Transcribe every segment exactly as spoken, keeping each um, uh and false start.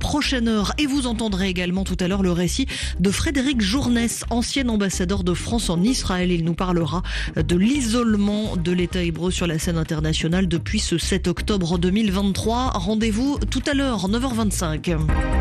prochaine heure. Et vous entendrez également tout à l'heure le récit de Frédéric Journès, ancien ambassadeur de France en Israël. Il nous parlera de l'isolement de l'État hébreu sur la scène internationale depuis ce sept octobre deux mille vingt-trois. Rendez-vous tout à l'heure, neuf heures vingt-cinq.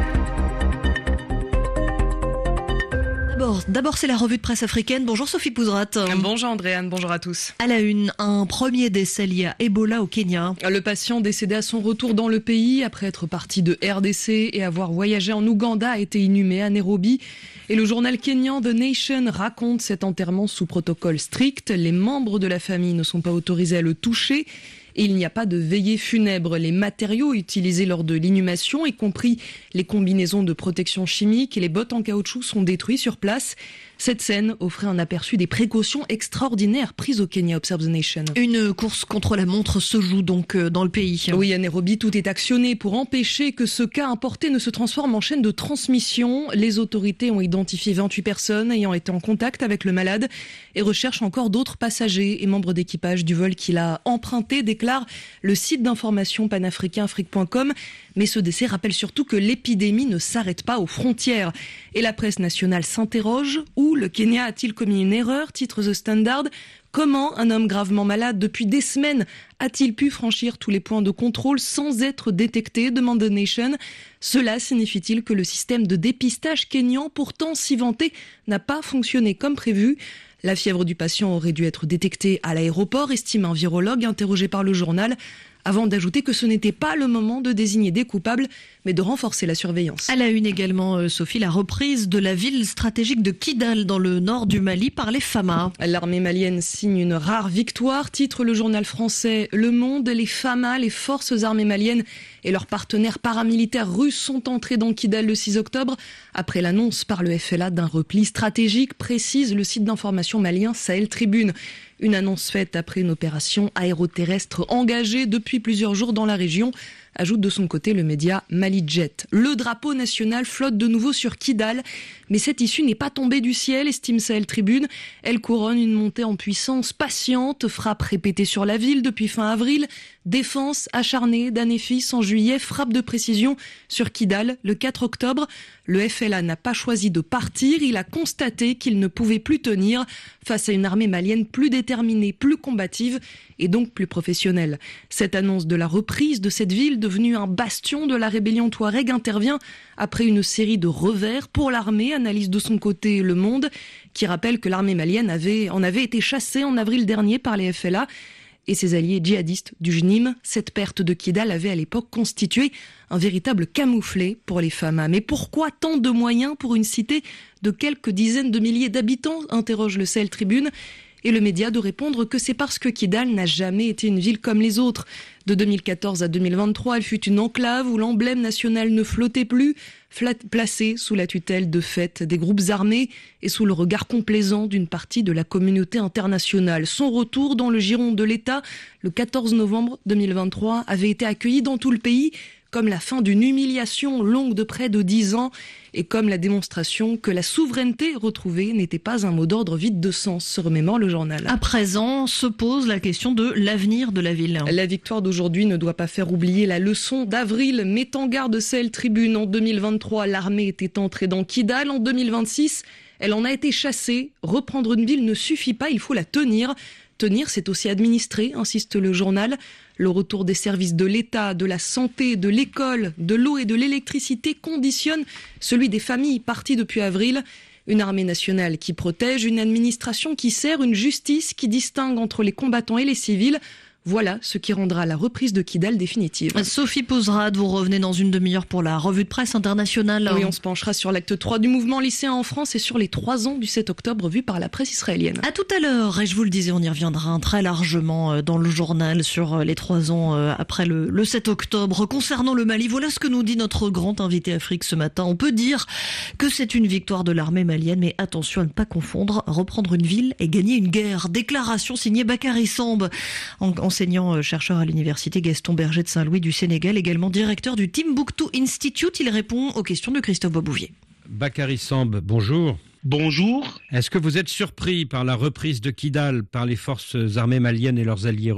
D'abord, d'abord, c'est la revue de presse africaine. Bonjour Sophie Pouzrat. Bonjour Andréane, bonjour à tous. À la une, un premier décès lié à Ebola au Kenya. Le patient décédé à son retour dans le pays après être parti de R D C et avoir voyagé en Ouganda a été inhumé à Nairobi. Et le journal kényan The Nation raconte cet enterrement sous protocole strict. Les membres de la famille ne sont pas autorisés à le toucher. Et il n'y a pas de veillée funèbre. Les matériaux utilisés lors de l'inhumation, y compris les combinaisons de protection chimique et les bottes en caoutchouc, sont détruits sur place. Cette scène offrait un aperçu des précautions extraordinaires prises au Kenya, observe The Nation. Une course contre la montre se joue donc dans le pays. Oui, à Nairobi, tout est actionné pour empêcher que ce cas importé ne se transforme en chaîne de transmission. Les autorités ont identifié vingt-huit personnes ayant été en contact avec le malade et recherchent encore d'autres passagers et membres d'équipage du vol qu'il a emprunté, déclare le site d'information panafricain afrique point com. Mais ce décès rappelle surtout que l'épidémie ne s'arrête pas aux frontières. Et la presse nationale s'interroge. Où le Kenya a-t-il commis une erreur, titre The Standard. Comment un homme gravement malade depuis des semaines a-t-il pu franchir tous les points de contrôle sans être détecté, demande The Nation. Cela signifie-t-il que le système de dépistage kényan, pourtant si vanté, n'a pas fonctionné comme prévu ? La fièvre du patient aurait dû être détectée à l'aéroport, estime un virologue interrogé par le journal, avant d'ajouter que ce n'était pas le moment de désigner des coupables, mais de renforcer la surveillance. À la une également, Sophie, la reprise de la ville stratégique de Kidal dans le nord du Mali par les Fama. L'armée malienne signe une rare victoire, titre le journal français Le Monde. Les Fama, les forces armées maliennes et leurs partenaires paramilitaires russes sont entrés dans Kidal le six octobre, après l'annonce par le F L A d'un repli stratégique, précise le site d'information malien Sahel Tribune. Une annonce faite après une opération aéroterrestre engagée depuis plusieurs jours dans la région, ajoute de son côté le média Malijet. Le drapeau national flotte de nouveau sur Kidal, mais cette issue n'est pas tombée du ciel, estime Sahel Tribune. Elle couronne une montée en puissance patiente, frappe répétée sur la ville depuis fin avril, défense acharnée d'Anéfis en juillet, frappe de précision sur Kidal le quatre octobre. Le F L A n'a pas choisi de partir, il a constaté qu'il ne pouvait plus tenir face à une armée malienne plus déterminée, plus combative et donc plus professionnelle. Cette annonce de la reprise de cette ville, devenue un bastion de la rébellion Touareg, intervient après une série de revers pour l'armée, analyse de son côté Le Monde, qui rappelle que l'armée malienne avait, en avait été chassée en avril dernier par les F L A et ses alliés djihadistes du J N I M. Cette perte de Kidal avait à l'époque constitué un véritable camouflet pour les Fama. Mais pourquoi tant de moyens pour une cité de quelques dizaines de milliers d'habitants, interroge le Sahel Tribune. Et le média de répondre que c'est parce que Kidal n'a jamais été une ville comme les autres. De deux mille quatorze à deux mille vingt-trois, elle fut une enclave où l'emblème national ne flottait plus, placée sous la tutelle de fait des groupes armés et sous le regard complaisant d'une partie de la communauté internationale. Son retour dans le giron de l'État, le quatorze novembre deux mille vingt-trois, avait été accueilli dans tout le pays comme la fin d'une humiliation longue de près de dix ans et comme la démonstration que la souveraineté retrouvée n'était pas un mot d'ordre vide de sens, se remémore le journal. À présent, se pose la question de l'avenir de la ville. La victoire d'aujourd'hui ne doit pas faire oublier la leçon d'avril. Met en garde Sahel Tribune. En deux mille vingt-trois, l'armée était entrée dans Kidal. En deux mille vingt-six, elle en a été chassée. Reprendre une ville ne suffit pas, il faut la tenir. Tenir, c'est aussi administrer, insiste le journal. Le retour des services de l'État, de la santé, de l'école, de l'eau et de l'électricité conditionne celui des familles parties depuis avril. Une armée nationale qui protège, une administration qui sert, une justice qui distingue entre les combattants et les civils. Voilà ce qui rendra la reprise de Kidal définitive. Sophie Pouzrat, vous revenez dans une demi-heure pour la revue de presse internationale. Oui, on se penchera sur l'acte trois du mouvement lycéen en France et sur les trois ans du sept octobre vus par la presse israélienne. À tout à l'heure, et je vous le disais, on y reviendra très largement dans le journal sur les trois ans après le, le sept octobre. Concernant le Mali, voilà ce que nous dit notre grand invité Afrique ce matin. On peut dire que c'est une victoire de l'armée malienne, mais attention à ne pas confondre reprendre une ville et gagner une guerre. Déclaration signée Bakary Samb, en, en enseignant-chercheur à l'université Gaston Berger de Saint-Louis du Sénégal, également directeur du Timbuktu Institute. Il répond aux questions de Christophe Boisbouvier. Bakary Samb, bonjour. Bonjour. Est-ce que vous êtes surpris par la reprise de Kidal par les forces armées maliennes et leurs alliés russes ?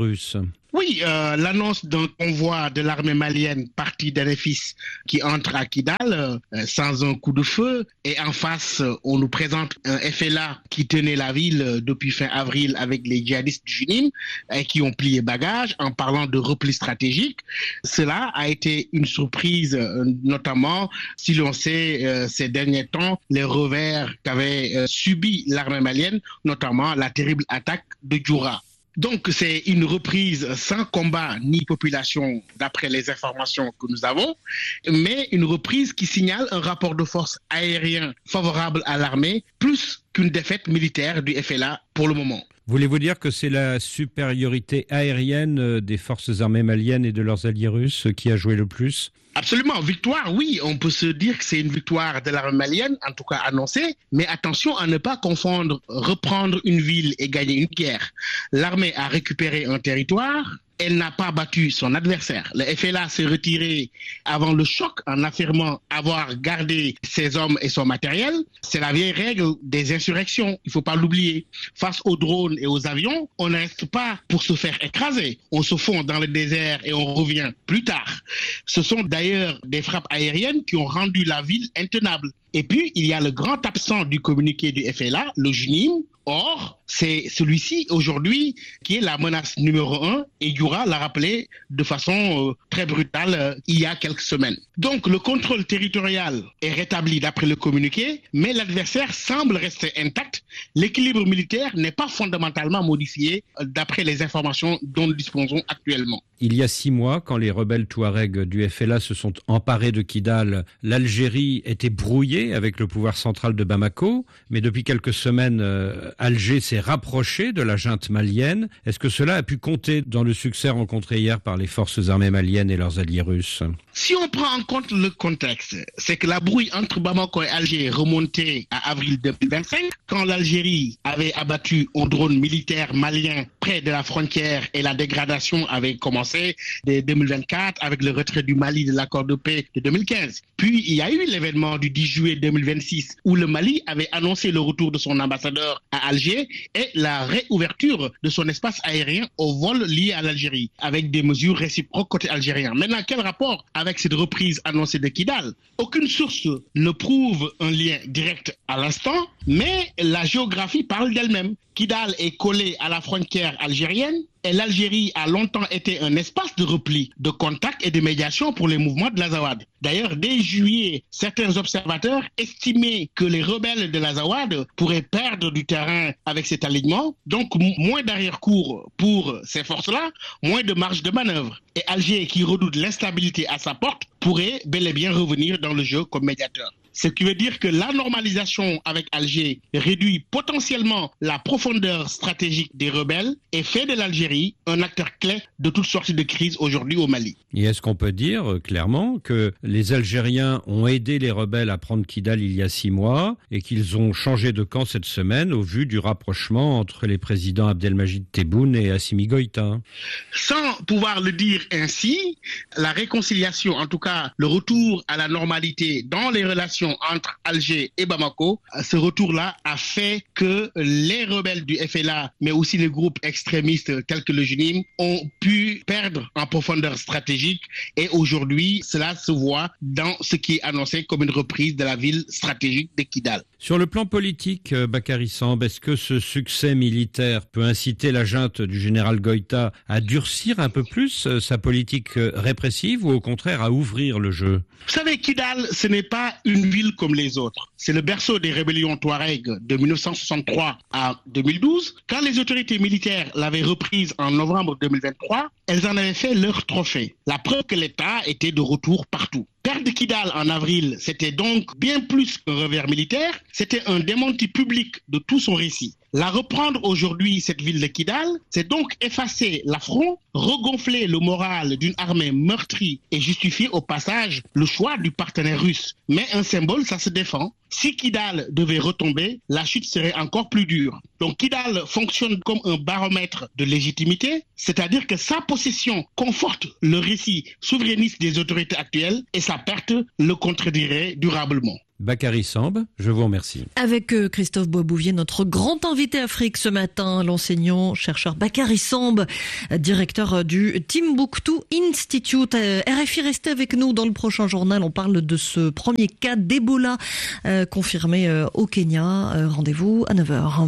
Oui, euh, l'annonce d'un convoi de l'armée malienne parti d'Enefis qui entre à Kidal euh, sans un coup de feu. Et en face, on nous présente un F L A qui tenait la ville depuis fin avril avec les djihadistes du Junim et qui ont plié bagages en parlant de repli stratégique. Cela a été une surprise, euh, notamment si l'on sait euh, ces derniers temps les revers qu'avait euh, subi l'armée malienne, notamment la terrible attaque de Djoura. Donc c'est une reprise sans combat ni population d'après les informations que nous avons, mais une reprise qui signale un rapport de force aérien favorable à l'armée, plus qu'une défaite militaire du F L A pour le moment. Voulez-vous dire que c'est la supériorité aérienne des forces armées maliennes et de leurs alliés russes qui a joué le plus ? Absolument, victoire, oui, on peut se dire que c'est une victoire de l'armée malienne, en tout cas annoncée, mais attention à ne pas confondre reprendre une ville et gagner une guerre. L'armée a récupéré un territoire, elle n'a pas battu son adversaire. Le F L A s'est retiré avant le choc en affirmant avoir gardé ses hommes et son matériel. C'est la vieille règle des insurrections, il ne faut pas l'oublier. Face aux drones et aux avions, on ne reste pas pour se faire écraser. On se fond dans le désert et on revient plus tard. Ce sont d'ailleurs des frappes aériennes qui ont rendu la ville intenable. Et puis, il y a le grand absent du communiqué du F L A, le Junim. Or, c'est celui-ci aujourd'hui qui est la menace numéro un et Djoura l'a rappelé de façon euh, très brutale euh, il y a quelques semaines. Donc, le contrôle territorial est rétabli d'après le communiqué, mais l'adversaire semble rester intact. L'équilibre militaire n'est pas fondamentalement modifié euh, d'après les informations dont nous disposons actuellement. Il y a six mois, quand les rebelles touaregs du F L A se sont emparés de Kidal, l'Algérie était brouillée avec le pouvoir central de Bamako, mais depuis quelques semaines, euh, Alger s'est rapproché de la junte malienne. Est-ce que cela a pu compter dans le succès rencontré hier par les forces armées maliennes et leurs alliés russes ? Si on prend en compte le contexte, c'est que la brouille entre Bamako et Alger remontait à avril deux mille vingt-cinq, quand l'Algérie avait abattu un drone militaire malien près de la frontière et la dégradation avait commencé dès deux mille vingt-quatre avec le retrait du Mali de l'accord de paix de deux mille quinze. Puis il y a eu l'événement du dix juillet deux mille vingt-six où le Mali avait annoncé le retour de son ambassadeur à Alger et la réouverture de son espace aérien aux vols liés à l'Algérie avec des mesures réciproques côté algérien. Maintenant, quel rapport avec cette reprise annoncée de Kidal? Aucune source ne prouve un lien direct à l'instant, mais la géographie parle d'elle-même. Kidal est collé à la frontière algérienne et l'Algérie a longtemps été un espace de repli, de contact et de médiation pour les mouvements de l'Azawad. D'ailleurs, dès juillet, certains observateurs estimaient que les rebelles de l'Azawad pourraient perdre du terrain avec cet alignement, donc moins d'arrière-cour pour ces forces-là, moins de marge de manœuvre. Et Alger, qui redoute l'instabilité à sa porte, pourrait bel et bien revenir dans le jeu comme médiateur. Ce qui veut dire que la normalisation avec Alger réduit potentiellement la profondeur stratégique des rebelles et fait de l'Algérie un acteur clé de toutes sortes de crises aujourd'hui au Mali. Et est-ce qu'on peut dire euh, clairement que les Algériens ont aidé les rebelles à prendre Kidal il y a six mois et qu'ils ont changé de camp cette semaine au vu du rapprochement entre les présidents Abdelmajid Tebboune et Assimi Goïta? Sans pouvoir le dire ainsi, la réconciliation, en tout cas le retour à la normalité dans les relations entre Alger et Bamako, ce retour-là a fait que les rebelles du F L A, mais aussi les groupes extrémistes tels que le Junim, ont pu perdre en profondeur stratégique et aujourd'hui, cela se voit dans ce qui est annoncé comme une reprise de la ville stratégique de Kidal. Sur le plan politique, Bakary Samb, est-ce que ce succès militaire peut inciter la junte du général Goïta à durcir un peu plus sa politique répressive ou au contraire à ouvrir le jeu? Vous savez, Kidal, ce n'est pas une ville comme les autres. C'est le berceau des rébellions touareg de mille neuf cent soixante-trois à deux mille douze. Quand les autorités militaires l'avaient reprise en novembre deux mille vingt-trois, elles en avaient fait leur trophée. La preuve que l'État était de retour partout. Perdre Kidal en avril, c'était donc bien plus qu'un revers militaire, c'était un démenti public de tout son récit. La reprendre aujourd'hui, cette ville de Kidal, c'est donc effacer l'affront, regonfler le moral d'une armée meurtrie et justifier au passage le choix du partenaire russe. Mais un symbole, ça se défend. Si Kidal devait retomber, la chute serait encore plus dure. Donc Kidal fonctionne comme un baromètre de légitimité, c'est-à-dire que sa possession conforte le récit souverainiste des autorités actuelles et sa perte le contredirait durablement. Bakary Samb, je vous remercie. Avec Christophe Boisbouvier, notre grand invité Afrique ce matin, l'enseignant chercheur Bakary Samb, directeur du Timbuktu Institute. R F I, restez avec nous dans le prochain journal. On parle de ce premier cas d'Ebola euh, confirmé euh, au Kenya. Euh, rendez-vous à neuf heures.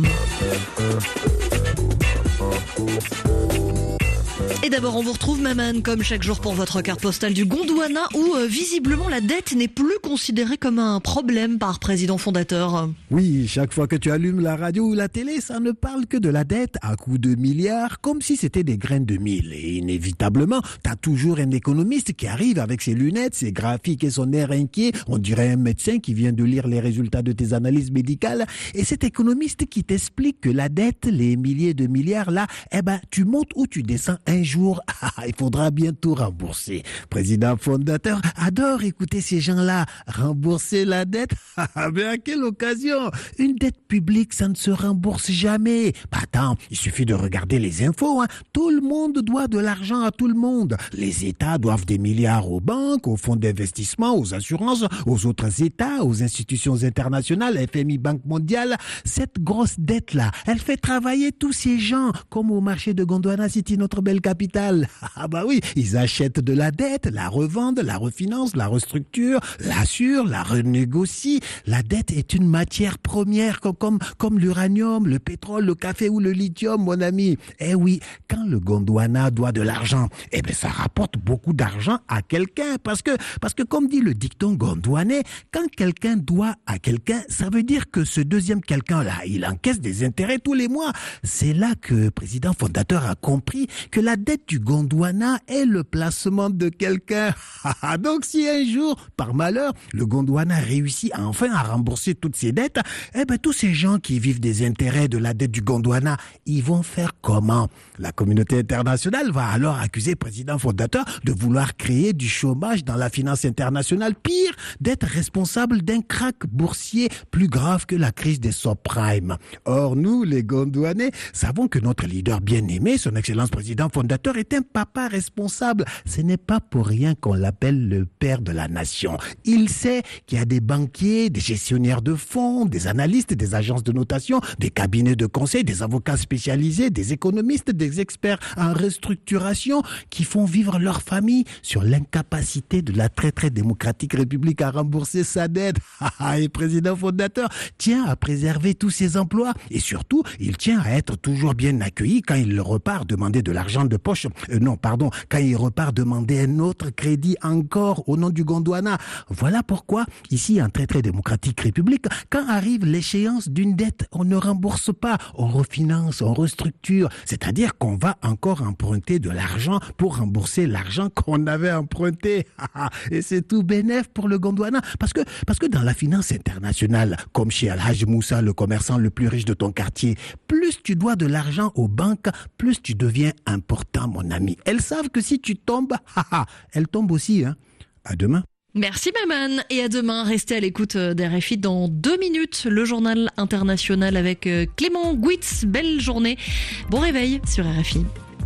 Et d'abord, on vous retrouve, Maman, comme chaque jour pour votre carte postale du Gondwana, où euh, visiblement la dette n'est plus considérée comme un problème par président fondateur. Oui, chaque fois que tu allumes la radio ou la télé, ça ne parle que de la dette à coups de milliards, comme si c'était des graines de mil. Et inévitablement, t'as toujours un économiste qui arrive avec ses lunettes, ses graphiques et son air inquiet. On dirait un médecin qui vient de lire les résultats de tes analyses médicales. Et cet économiste qui t'explique que la dette, les milliers de milliards là, eh ben, tu montes ou tu descends un jour, il faudra bientôt rembourser. Président fondateur adore écouter ces gens-là. Rembourser la dette, mais à quelle occasion? Une dette publique, ça ne se rembourse jamais. Bah attends, il suffit de regarder les infos. Hein. Tout le monde doit de l'argent à tout le monde. Les États doivent des milliards aux banques, aux fonds d'investissement, aux assurances, aux autres États, aux institutions internationales, F M I, Banque mondiale. Cette grosse dette-là, elle fait travailler tous ces gens, comme au marché de Gondwana City, notre belle capitale. Ah bah oui, ils achètent de la dette, la revendent, la refinancent, la restructurent, l'assurent, la renégocient. La dette est une matière première comme, comme, comme l'uranium, le pétrole, le café ou le lithium, mon ami. Eh oui, quand le Gondwana doit de l'argent, eh ben ça rapporte beaucoup d'argent à quelqu'un. Parce que, parce que comme dit le dicton gondwanais, quand quelqu'un doit à quelqu'un, ça veut dire que ce deuxième quelqu'un-là, il encaisse des intérêts tous les mois. C'est là que le président fondateur a compris que la dette du Gondwana est le placement de quelqu'un. Donc si un jour, par malheur, le Gondwana réussit enfin à rembourser toutes ses dettes, eh ben tous ces gens qui vivent des intérêts de la dette du Gondwana, ils vont faire comment? La communauté internationale va alors accuser le président fondateur de vouloir créer du chômage dans la finance internationale, pire, d'être responsable d'un krach boursier plus grave que la crise des subprimes. Or, nous, les Gondwanais, savons que notre leader bien-aimé, son excellence président fondateur, est un papa responsable. Ce n'est pas pour rien qu'on l'appelle le père de la nation. Il sait qu'il y a des banquiers, des gestionnaires de fonds, des analystes, des agences de notation, des cabinets de conseil, des avocats spécialisés, des économistes, des experts en restructuration qui font vivre leur famille sur l'incapacité de la très très démocratique République à rembourser sa dette. Et président fondateur tient à préserver tous ses emplois et surtout, il tient à être toujours bien accueilli quand il repart demander de l'argent de poche. Euh, non, pardon, quand il repart demander un autre crédit encore au nom du Gondwana. Voilà pourquoi, ici en très très démocratique République, quand arrive l'échéance d'une dette, on ne rembourse pas, on refinance, on restructure. C'est-à-dire qu'on va encore emprunter de l'argent pour rembourser l'argent qu'on avait emprunté. Et c'est tout bénef pour le Gondwana. Parce que, parce que dans la finance internationale, comme chez Al-Hajj Moussa, le commerçant le plus riche de ton quartier, plus tu dois de l'argent aux banques, plus tu deviens important, mon ami. Elles savent que si tu tombes, elles tombent aussi. Hein. À demain. Merci Maman, et à demain. Restez à l'écoute d'R F I dans deux minutes, le journal international avec Clément Gouitz. Belle journée, bon réveil sur R F I.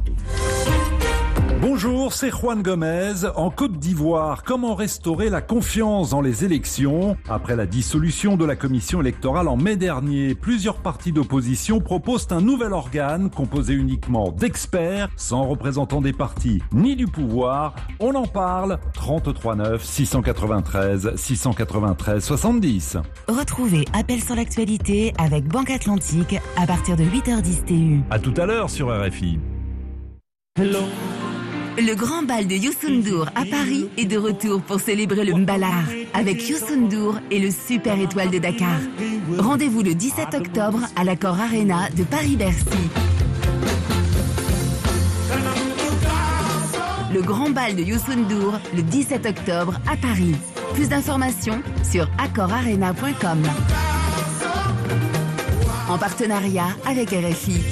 Bonjour, c'est Juan Gomez. En Côte d'Ivoire, comment restaurer la confiance dans les élections? Après la dissolution de la commission électorale en mai dernier, plusieurs partis d'opposition proposent un nouvel organe composé uniquement d'experts, sans représentants des partis ni du pouvoir. On en parle. trente-trois neuf six cent quatre-vingt-treize six cent quatre-vingt-treize soixante-dix. Retrouvez Appel sur l'actualité avec Banque Atlantique à partir de huit heures dix T U. À tout à l'heure sur R F I. Hello. Le grand bal de Youssou N'Dour à Paris est de retour pour célébrer le Mbalar avec Youssou N'Dour et le Super Étoile de Dakar. Rendez-vous le dix-sept octobre à l'Accor Arena de Paris-Bercy. Le grand bal de Youssou N'Dour le dix-sept octobre à Paris. Plus d'informations sur accor arena point com. En partenariat avec R F I.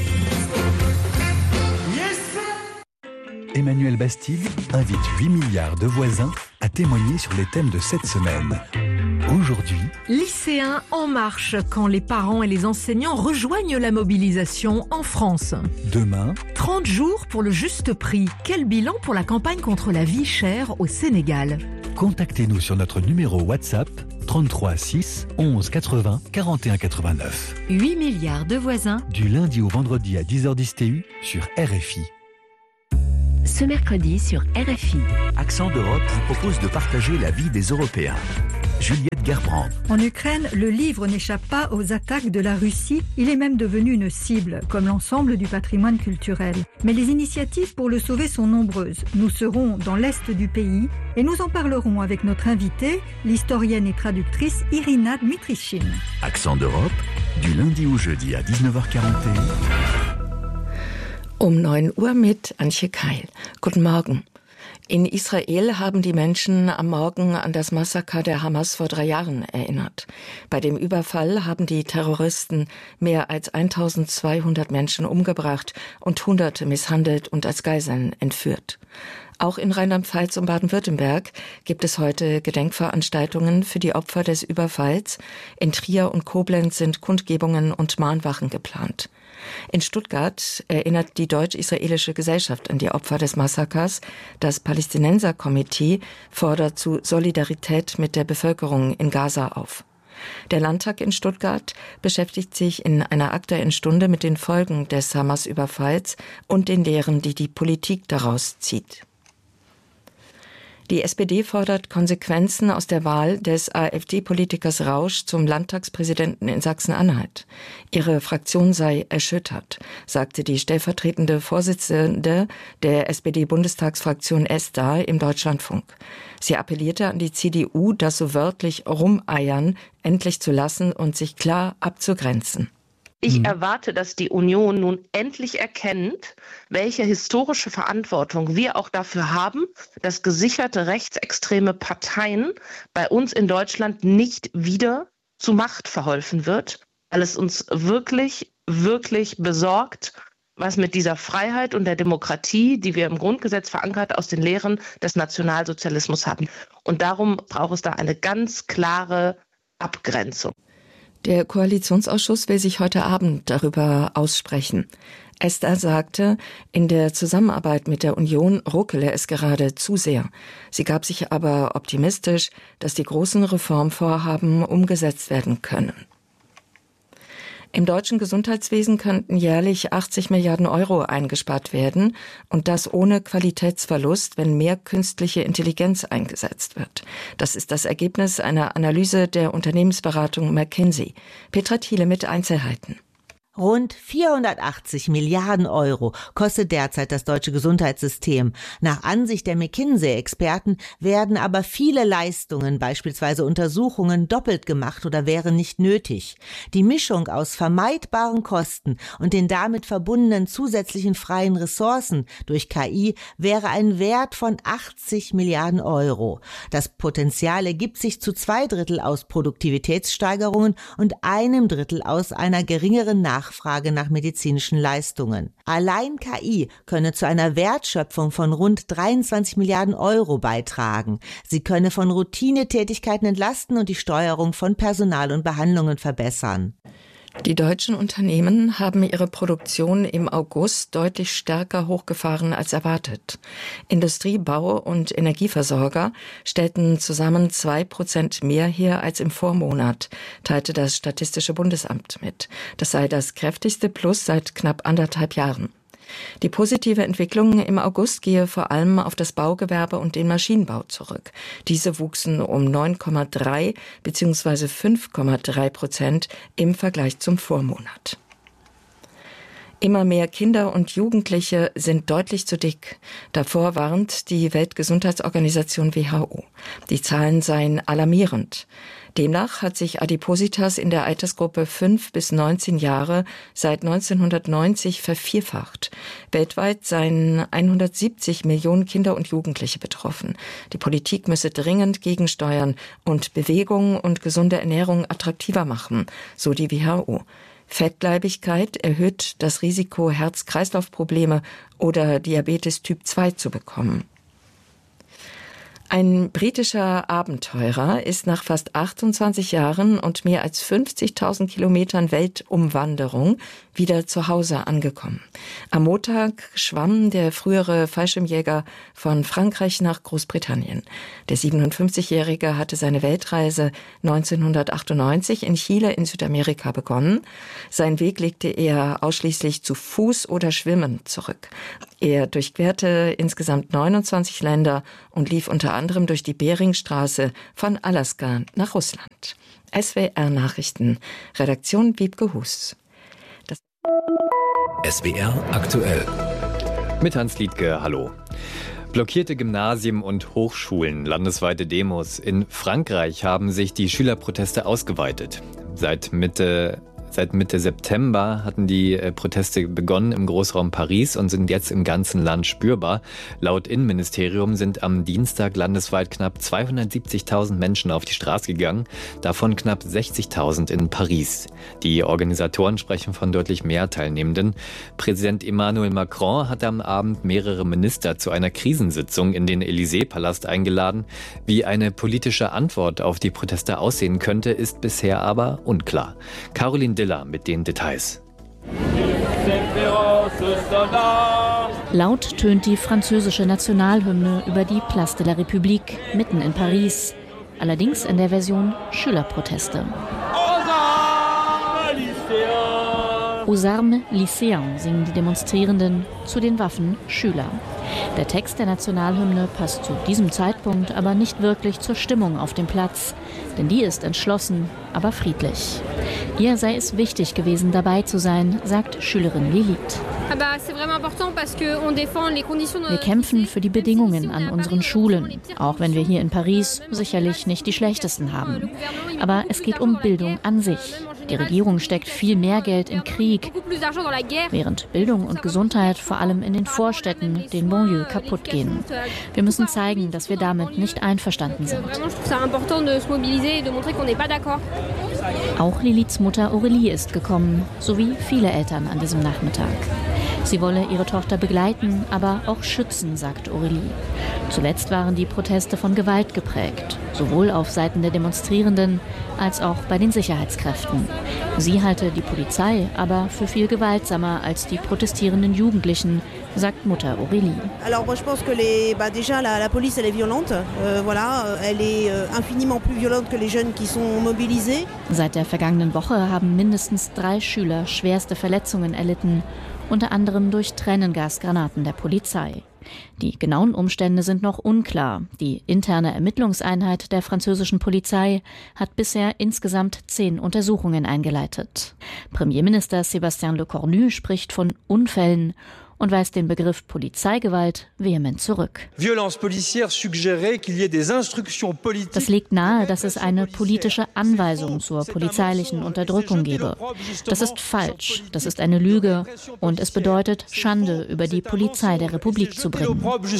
Emmanuel Bastide invite huit milliards de voisins à témoigner sur les thèmes de cette semaine. Aujourd'hui, lycéens en marche quand les parents et les enseignants rejoignent la mobilisation en France. Demain, trente jours pour le juste prix. Quel bilan pour la campagne contre la vie chère au Sénégal? Contactez-nous sur notre numéro WhatsApp trente-trois six onze quatre-vingts quarante et un quatre-vingt-neuf. huit milliards de voisins. Du lundi au vendredi à dix heures dix T U sur R F I. Ce mercredi sur R F I. Accent d'Europe vous propose de partager la vie des Européens. Juliette Gerbrand. En Ukraine, le livre n'échappe pas aux attaques de la Russie. Il est même devenu une cible, comme l'ensemble du patrimoine culturel. Mais les initiatives pour le sauver sont nombreuses. Nous serons dans l'est du pays et nous en parlerons avec notre invitée, l'historienne et traductrice Irina Dmitrichine. Accent d'Europe, du lundi au jeudi à dix-neuf heures quarante. Um neun Uhr mit Antje Keil. Guten Morgen. In Israel haben die Menschen am Morgen an das Massaker der Hamas vor drei Jahren erinnert. Bei dem Überfall haben die Terroristen mehr als eintausendzweihundert Menschen umgebracht und Hunderte misshandelt und als Geiseln entführt. Auch in Rheinland-Pfalz und Baden-Württemberg gibt es heute Gedenkveranstaltungen für die Opfer des Überfalls. In Trier und Koblenz sind Kundgebungen und Mahnwachen geplant. In Stuttgart erinnert die Deutsch-Israelische Gesellschaft an die Opfer des Massakers. Das Palästinenserkomitee fordert zu Solidarität mit der Bevölkerung in Gaza auf. Der Landtag in Stuttgart beschäftigt sich in einer Aktuellen Stunde mit den Folgen des Hamas-Überfalls und den Lehren, die die Politik daraus zieht. Die S P D fordert Konsequenzen aus der Wahl des AfD-Politikers Rausch zum Landtagspräsidenten in Sachsen-Anhalt. Ihre Fraktion sei erschüttert, sagte die stellvertretende Vorsitzende der S P D-Bundestagsfraktion ESTA im Deutschlandfunk. Sie appellierte an die C D U, das so wörtlich Rumeiern endlich zu lassen und sich klar abzugrenzen. Ich erwarte, dass die Union nun endlich erkennt, welche historische Verantwortung wir auch dafür haben, dass gesicherte rechtsextreme Parteien bei uns in Deutschland nicht wieder zu Macht verholfen wird, weil es uns wirklich, wirklich besorgt, was mit dieser Freiheit und der Demokratie, die wir im Grundgesetz verankert aus den Lehren des Nationalsozialismus haben. Und darum braucht es da eine ganz klare Abgrenzung. Der Koalitionsausschuss will sich heute Abend darüber aussprechen. Esther sagte, in der Zusammenarbeit mit der Union ruckele es gerade zu sehr. Sie gab sich aber optimistisch, dass die großen Reformvorhaben umgesetzt werden können. Im deutschen Gesundheitswesen könnten jährlich achtzig Milliarden Euro eingespart werden und das ohne Qualitätsverlust, wenn mehr künstliche Intelligenz eingesetzt wird. Das ist das Ergebnis einer Analyse der Unternehmensberatung McKinsey. Petra Thiele mit Einzelheiten. Rund vierhundertachtzig Milliarden Euro kostet derzeit das deutsche Gesundheitssystem. Nach Ansicht der McKinsey-Experten werden aber viele Leistungen, beispielsweise Untersuchungen, doppelt gemacht oder wären nicht nötig. Die Mischung aus vermeidbaren Kosten und den damit verbundenen zusätzlichen freien Ressourcen durch K I wäre ein Wert von achtzig Milliarden Euro. Das Potenzial ergibt sich zu zwei Drittel aus Produktivitätssteigerungen und einem Drittel aus einer geringeren Nachfrage Nachfrage nach medizinischen Leistungen. Allein K I könne zu einer Wertschöpfung von rund dreiundzwanzig Milliarden Euro beitragen. Sie könne von Routinetätigkeiten entlasten und die Steuerung von Personal und Behandlungen verbessern. Die deutschen Unternehmen haben ihre Produktion im August deutlich stärker hochgefahren als erwartet. Industrie, Bau und Energieversorger stellten zusammen zwei Prozent mehr her als im Vormonat, teilte das Statistische Bundesamt mit. Das sei das kräftigste Plus seit knapp anderthalb Jahren. Die positive Entwicklung im August gehe vor allem auf das Baugewerbe und den Maschinenbau zurück. Diese wuchsen um neun Komma drei bzw. fünf Komma drei Prozent im Vergleich zum Vormonat. Immer mehr Kinder und Jugendliche sind deutlich zu dick. Davor warnt die Weltgesundheitsorganisation W H O. Die Zahlen seien alarmierend. Demnach hat sich Adipositas in der Altersgruppe fünf bis neunzehn Jahre seit neunzehnhundertneunzig vervierfacht. Weltweit seien hundertsiebzig Millionen Kinder und Jugendliche betroffen. Die Politik müsse dringend gegensteuern und Bewegung und gesunde Ernährung attraktiver machen, so die W H O. Fettleibigkeit erhöht das Risiko, Herz-Kreislauf-Probleme oder Diabetes Typ zwei zu bekommen. Ein britischer Abenteurer ist nach fast achtundzwanzig Jahren und mehr als fünfzigtausend Kilometern Weltumwanderung wieder zu Hause angekommen. Am Montag schwamm der frühere Fallschirmjäger von Frankreich nach Großbritannien. Der siebenundfünfzigjährige hatte seine Weltreise neunzehnhundertachtundneunzig in Chile in Südamerika begonnen. Seinen Weg legte er ausschließlich zu Fuß oder Schwimmen zurück. Er durchquerte insgesamt neunundzwanzig Länder und lief unter anderem durch die Beringstraße von Alaska nach Russland. S W R Nachrichten, Redaktion Wiebke Hus. Das S W R aktuell. Mit Hans Liedke, hallo. Blockierte Gymnasien und Hochschulen, landesweite Demos. In Frankreich haben sich die Schülerproteste ausgeweitet. Seit Mitte Seit Mitte September hatten die Proteste begonnen im Großraum Paris und sind jetzt im ganzen Land spürbar. Laut Innenministerium sind am Dienstag landesweit knapp zweihundertsiebzigtausend Menschen auf die Straße gegangen, davon knapp sechzigtausend in Paris. Die Organisatoren sprechen von deutlich mehr Teilnehmenden. Präsident Emmanuel Macron hatte am Abend mehrere Minister zu einer Krisensitzung in den Élysée-Palast eingeladen. Wie eine politische Antwort auf die Proteste aussehen könnte, ist bisher aber unklar. Caroline mit den Details. Laut tönt die französische Nationalhymne über die Place de la République mitten in Paris. Allerdings in der Version Schülerproteste. Aux armes lycéens singen die Demonstrierenden, zu den Waffen Schüler. Der Text der Nationalhymne passt zu diesem Zeitpunkt aber nicht wirklich zur Stimmung auf dem Platz, denn die ist entschlossen, aber friedlich. Ihr sei es wichtig gewesen, dabei zu sein, sagt Schülerin Lilith. Wir kämpfen für die Bedingungen an unseren Schulen, auch wenn wir hier in Paris sicherlich nicht die schlechtesten haben. Aber es geht um Bildung an sich. Die Regierung steckt viel mehr Geld in Krieg, während Bildung und Gesundheit vor allem in den Vorstädten, den Banlieues, kaputt gehen. Wir müssen zeigen, dass wir damit nicht einverstanden sind. Auch Liliths Mutter Aurélie ist gekommen, sowie viele Eltern an diesem Nachmittag. Sie wolle ihre Tochter begleiten, aber auch schützen, sagt Aurélie. Zuletzt waren die Proteste von Gewalt geprägt, sowohl auf Seiten der Demonstrierenden als auch bei den Sicherheitskräften. Sie halte die Polizei aber für viel gewaltsamer als die protestierenden Jugendlichen, sagt Mutter Aurélie. Alors moi je pense que les bah déjà la la police elle est violente, euh, voilà, elle est infiniment plus violente que les jeunes qui sont mobilisés. Seit der vergangenen Woche haben mindestens drei Schüler schwerste Verletzungen erlitten, unter anderem durch Tränengasgranaten der Polizei. Die genauen Umstände sind noch unklar. Die interne Ermittlungseinheit der französischen Polizei hat bisher insgesamt zehn Untersuchungen eingeleitet. Premierminister Sébastien Lecornu spricht von Unfällen und weist den Begriff Polizeigewalt vehement zurück. Das legt nahe, dass es eine politische Anweisung zur polizeilichen Unterdrückung gebe. Das ist falsch, das ist eine Lüge und es bedeutet, Schande über die Polizei der Republik zu bringen.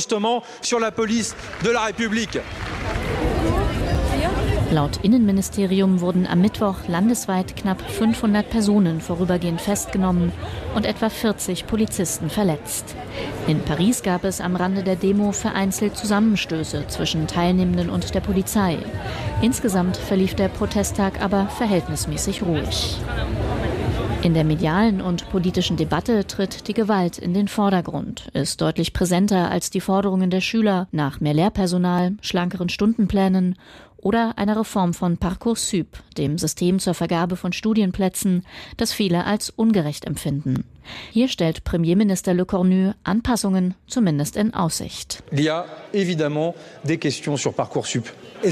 Laut Innenministerium wurden am Mittwoch landesweit knapp fünfhundert Personen vorübergehend festgenommen und etwa vierzig Polizisten verletzt. In Paris gab es am Rande der Demo vereinzelt Zusammenstöße zwischen Teilnehmenden und der Polizei. Insgesamt verlief der Protesttag aber verhältnismäßig ruhig. In der medialen und politischen Debatte tritt die Gewalt in den Vordergrund, ist deutlich präsenter als die Forderungen der Schüler nach mehr Lehrpersonal, schlankeren Stundenplänen oder einer Reform von Parcoursup, dem System zur Vergabe von Studienplätzen, das viele als ungerecht empfinden. Hier stellt Premierminister Lecornu Anpassungen zumindest in Aussicht. Il y a évidemment des questions sur Parcoursup.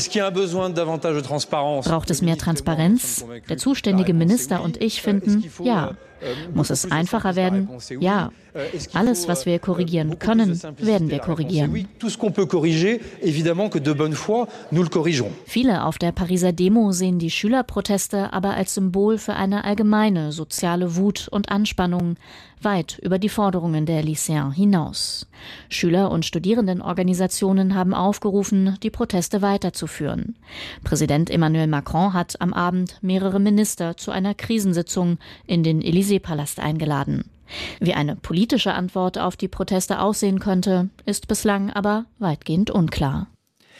Braucht es mehr Transparenz? Der zuständige Minister und ich finden, ja. Muss es einfacher werden? Ja. Alles, was wir korrigieren können, werden wir korrigieren. Viele auf der Pariser Demo sehen die Schülerproteste aber als Symbol für eine allgemeine soziale Wut und Anspannung, weit über die Forderungen der Lycéens hinaus. Schüler- und Studierendenorganisationen haben aufgerufen, die Proteste weiterzuführen. Präsident Emmanuel Macron hat am Abend mehrere Minister zu einer Krisensitzung in den Élysée-Palast eingeladen. Wie eine politische Antwort auf die Proteste aussehen könnte, ist bislang aber weitgehend unklar.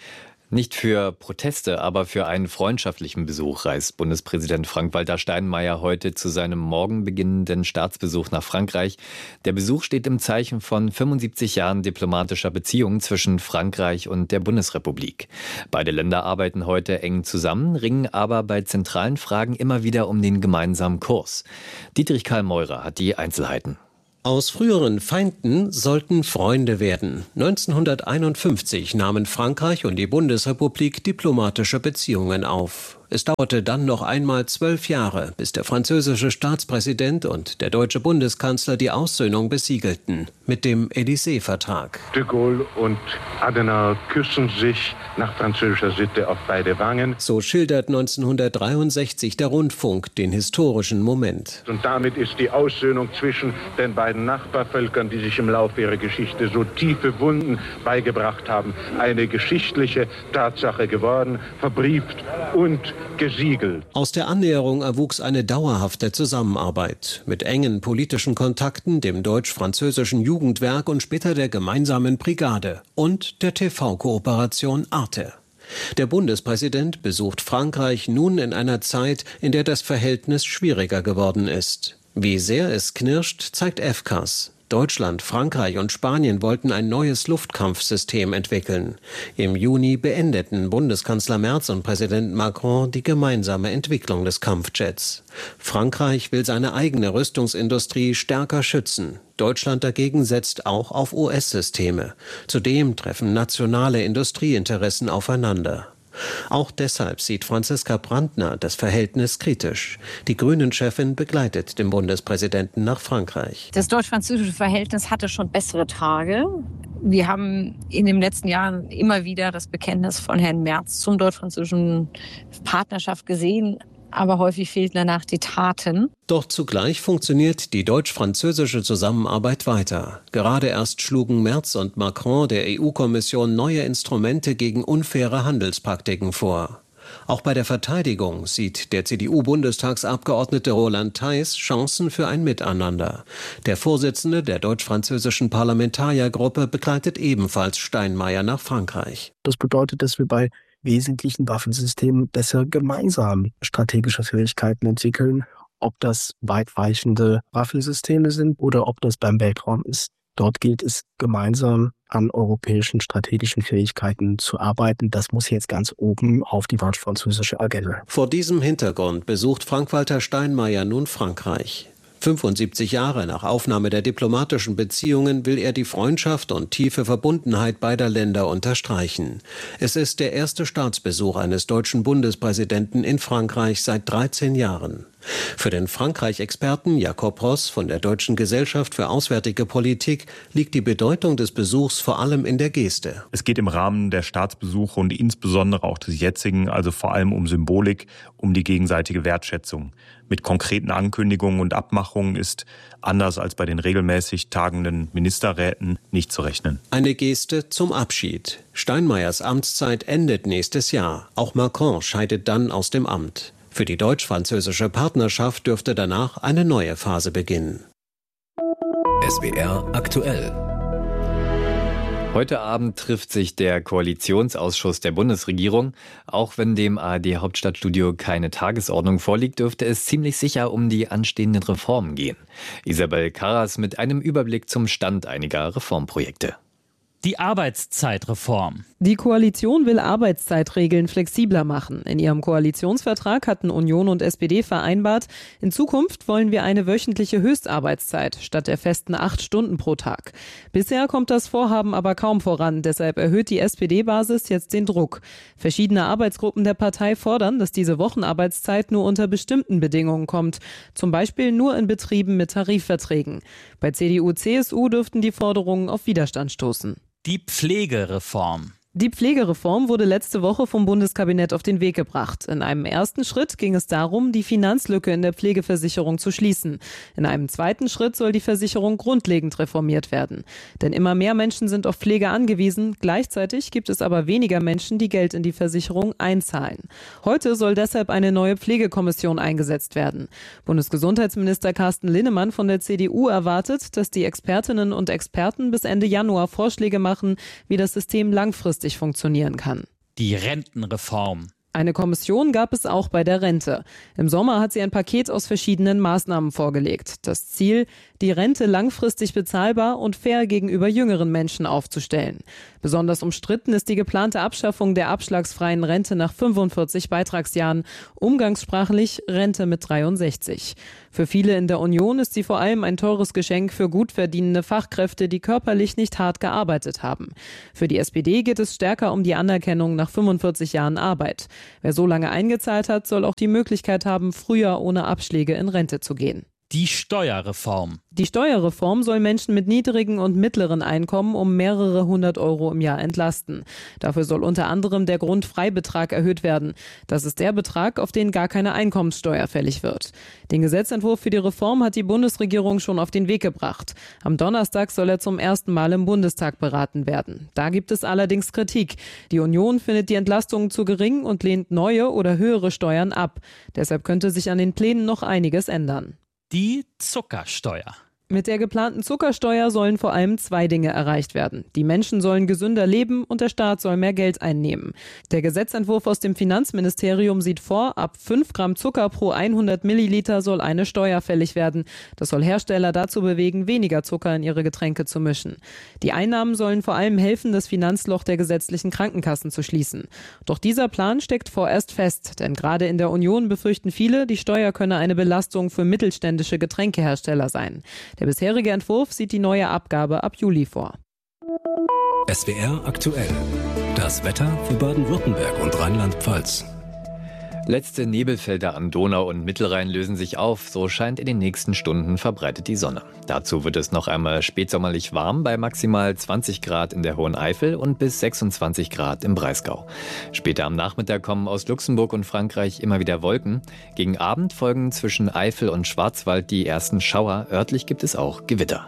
Nicht für Proteste, aber für einen freundschaftlichen Besuch reist Bundespräsident Frank-Walter Steinmeier heute zu seinem morgen beginnenden Staatsbesuch nach Frankreich. Der Besuch steht im Zeichen von fünfundsiebzig Jahren diplomatischer Beziehungen zwischen Frankreich und der Bundesrepublik. Beide Länder arbeiten heute eng zusammen, ringen aber bei zentralen Fragen immer wieder um den gemeinsamen Kurs. Dietrich Karl Meurer hat die Einzelheiten. Aus früheren Feinden sollten Freunde werden. neunzehnhunderteinundfünfzig nahmen Frankreich und die Bundesrepublik diplomatische Beziehungen auf. Es dauerte dann noch einmal zwölf Jahre, bis der französische Staatspräsident und der deutsche Bundeskanzler die Aussöhnung besiegelten mit dem Élysée-Vertrag. De Gaulle und Adenauer küssen sich nach französischer Sitte auf beide Wangen. So schildert neunzehnhundertdreiundsechzig der Rundfunk den historischen Moment. Und damit ist die Aussöhnung zwischen den beiden Nachbarvölkern, die sich im Laufe ihrer Geschichte so tiefe Wunden beigebracht haben, eine geschichtliche Tatsache geworden, verbrieft und gesiegelt. Aus der Annäherung erwuchs eine dauerhafte Zusammenarbeit mit engen politischen Kontakten, dem deutsch-französischen Jugendwerk und später der gemeinsamen Brigade und der T V-Kooperation Arte. Der Bundespräsident besucht Frankreich nun in einer Zeit, in der das Verhältnis schwieriger geworden ist. Wie sehr es knirscht, zeigt F C A S. Deutschland, Frankreich und Spanien wollten ein neues Luftkampfsystem entwickeln. Im Juni beendeten Bundeskanzler Merz und Präsident Macron die gemeinsame Entwicklung des Kampfjets. Frankreich will seine eigene Rüstungsindustrie stärker schützen. Deutschland dagegen setzt auch auf U S-Systeme. Zudem treffen nationale Industrieinteressen aufeinander. Auch deshalb sieht Franziska Brandner das Verhältnis kritisch. Die Grünen-Chefin begleitet den Bundespräsidenten nach Frankreich. Das deutsch-französische Verhältnis hatte schon bessere Tage. Wir haben in den letzten Jahren immer wieder das Bekenntnis von Herrn Merz zum deutsch-französischen Partnerschaft gesehen. Aber häufig fehlen danach die Taten. Doch zugleich funktioniert die deutsch-französische Zusammenarbeit weiter. Gerade erst schlugen Merz und Macron der E U-Kommission neue Instrumente gegen unfaire Handelspraktiken vor. Auch bei der Verteidigung sieht der C D U-Bundestagsabgeordnete Roland Theiss Chancen für ein Miteinander. Der Vorsitzende der deutsch-französischen Parlamentariergruppe begleitet ebenfalls Steinmeier nach Frankreich. Das bedeutet, dass wir bei wesentlichen Waffensystemen besser gemeinsam strategische Fähigkeiten entwickeln, ob das weitreichende Waffensysteme sind oder ob das beim Weltraum ist. Dort gilt es, gemeinsam an europäischen strategischen Fähigkeiten zu arbeiten. Das muss jetzt ganz oben auf die deutsch-französische Agenda. Vor diesem Hintergrund besucht Frank-Walter Steinmeier nun Frankreich. fünfundsiebzig Jahre nach Aufnahme der diplomatischen Beziehungen will er die Freundschaft und tiefe Verbundenheit beider Länder unterstreichen. Es ist der erste Staatsbesuch eines deutschen Bundespräsidenten in Frankreich seit dreizehn Jahren. Für den Frankreich-Experten Jakob Ross von der Deutschen Gesellschaft für Auswärtige Politik liegt die Bedeutung des Besuchs vor allem in der Geste. Es geht im Rahmen der Staatsbesuche und insbesondere auch des jetzigen, also vor allem um Symbolik, um die gegenseitige Wertschätzung. Mit konkreten Ankündigungen und Abmachungen ist, anders als bei den regelmäßig tagenden Ministerräten, nicht zu rechnen. Eine Geste zum Abschied. Steinmeiers Amtszeit endet nächstes Jahr. Auch Macron scheidet dann aus dem Amt. Für die deutsch-französische Partnerschaft dürfte danach eine neue Phase beginnen. S W R aktuell. Heute Abend trifft sich der Koalitionsausschuss der Bundesregierung. Auch wenn dem A R D-Hauptstadtstudio keine Tagesordnung vorliegt, dürfte es ziemlich sicher um die anstehenden Reformen gehen. Isabel Karras mit einem Überblick zum Stand einiger Reformprojekte. Die Arbeitszeitreform. Die Koalition will Arbeitszeitregeln flexibler machen. In ihrem Koalitionsvertrag hatten Union und S P D vereinbart, in Zukunft wollen wir eine wöchentliche Höchstarbeitszeit statt der festen acht Stunden pro Tag. Bisher kommt das Vorhaben aber kaum voran, deshalb erhöht die S P D-Basis jetzt den Druck. Verschiedene Arbeitsgruppen der Partei fordern, dass diese Wochenarbeitszeit nur unter bestimmten Bedingungen kommt, zum Beispiel nur in Betrieben mit Tarifverträgen. Bei C D U, C S U dürften die Forderungen auf Widerstand stoßen. Die Pflegereform. Die Pflegereform wurde letzte Woche vom Bundeskabinett auf den Weg gebracht. In einem ersten Schritt ging es darum, die Finanzlücke in der Pflegeversicherung zu schließen. In einem zweiten Schritt soll die Versicherung grundlegend reformiert werden. Denn immer mehr Menschen sind auf Pflege angewiesen. Gleichzeitig gibt es aber weniger Menschen, die Geld in die Versicherung einzahlen. Heute soll deshalb eine neue Pflegekommission eingesetzt werden. Bundesgesundheitsminister Carsten Linnemann von der C D U erwartet, dass die Expertinnen und Experten bis Ende Januar Vorschläge machen, wie das System langfristig funktionieren kann. Die Rentenreform. Eine Kommission gab es auch bei der Rente. Im Sommer hat sie ein Paket aus verschiedenen Maßnahmen vorgelegt. Das Ziel, die Rente langfristig bezahlbar und fair gegenüber jüngeren Menschen aufzustellen. Besonders umstritten ist die geplante Abschaffung der abschlagsfreien Rente nach fünfundvierzig Beitragsjahren, umgangssprachlich Rente mit dreiundsechzig. Für viele in der Union ist sie vor allem ein teures Geschenk für gut verdienende Fachkräfte, die körperlich nicht hart gearbeitet haben. Für die S P D geht es stärker um die Anerkennung nach fünfundvierzig Jahren Arbeit. Wer so lange eingezahlt hat, soll auch die Möglichkeit haben, früher ohne Abschläge in Rente zu gehen. Die Steuerreform. Die Steuerreform soll Menschen mit niedrigen und mittleren Einkommen um mehrere hundert Euro im Jahr entlasten. Dafür soll unter anderem der Grundfreibetrag erhöht werden. Das ist der Betrag, auf den gar keine Einkommenssteuer fällig wird. Den Gesetzentwurf für die Reform hat die Bundesregierung schon auf den Weg gebracht. Am Donnerstag soll er zum ersten Mal im Bundestag beraten werden. Da gibt es allerdings Kritik. Die Union findet die Entlastungen zu gering und lehnt neue oder höhere Steuern ab. Deshalb könnte sich an den Plänen noch einiges ändern. Die Zuckersteuer. Mit der geplanten Zuckersteuer sollen vor allem zwei Dinge erreicht werden. Die Menschen sollen gesünder leben und der Staat soll mehr Geld einnehmen. Der Gesetzentwurf aus dem Finanzministerium sieht vor, ab fünf Gramm Zucker pro hundert Milliliter soll eine Steuer fällig werden. Das soll Hersteller dazu bewegen, weniger Zucker in ihre Getränke zu mischen. Die Einnahmen sollen vor allem helfen, das Finanzloch der gesetzlichen Krankenkassen zu schließen. Doch dieser Plan steckt vorerst fest, denn gerade in der Union befürchten viele, die Steuer könne eine Belastung für mittelständische Getränkehersteller sein. Der bisherige Entwurf sieht die neue Abgabe ab Juli vor. S W R aktuell. Das Wetter für Baden-Württemberg und Rheinland-Pfalz. Letzte Nebelfelder am Donau- und Mittelrhein lösen sich auf. So scheint in den nächsten Stunden verbreitet die Sonne. Dazu wird es noch einmal spätsommerlich warm bei maximal zwanzig Grad in der Hohen Eifel und bis sechsundzwanzig Grad im Breisgau. Später am Nachmittag kommen aus Luxemburg und Frankreich immer wieder Wolken. Gegen Abend folgen zwischen Eifel und Schwarzwald die ersten Schauer. Örtlich gibt es auch Gewitter.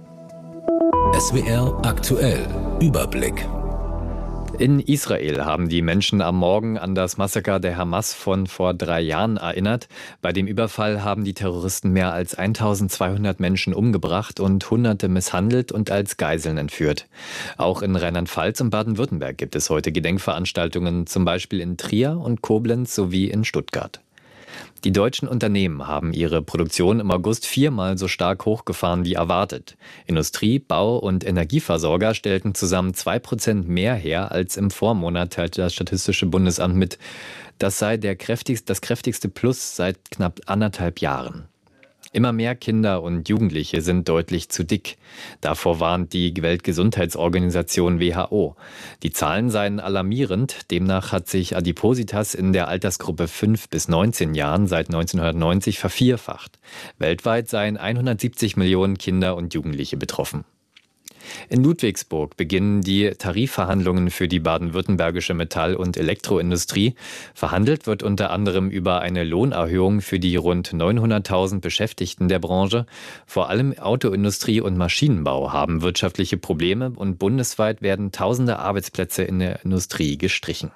S W R aktuell. Überblick. In Israel haben die Menschen am Morgen an das Massaker der Hamas von vor drei Jahren erinnert. Bei dem Überfall haben die Terroristen mehr als eintausendzweihundert Menschen umgebracht und Hunderte misshandelt und als Geiseln entführt. Auch in Rheinland-Pfalz und Baden-Württemberg gibt es heute Gedenkveranstaltungen, zum Beispiel in Trier und Koblenz sowie in Stuttgart. Die deutschen Unternehmen haben ihre Produktion im August viermal so stark hochgefahren wie erwartet. Industrie-, Bau- und Energieversorger stellten zusammen zwei Prozent mehr her als im Vormonat, teilte das Statistische Bundesamt mit. Das sei der kräftigst, das kräftigste Plus seit knapp anderthalb Jahren. Immer mehr Kinder und Jugendliche sind deutlich zu dick. Davor warnt die Weltgesundheitsorganisation W H O. Die Zahlen seien alarmierend. Demnach hat sich Adipositas in der Altersgruppe fünf bis neunzehn Jahren seit neunzehnhundertneunzig vervierfacht. Weltweit seien hundertsiebzig Millionen Kinder und Jugendliche betroffen. In Ludwigsburg beginnen die Tarifverhandlungen für die baden-württembergische Metall- und Elektroindustrie. Verhandelt wird unter anderem über eine Lohnerhöhung für die rund neunhunderttausend Beschäftigten der Branche. Vor allem Autoindustrie und Maschinenbau haben wirtschaftliche Probleme und bundesweit werden tausende Arbeitsplätze in der Industrie gestrichen.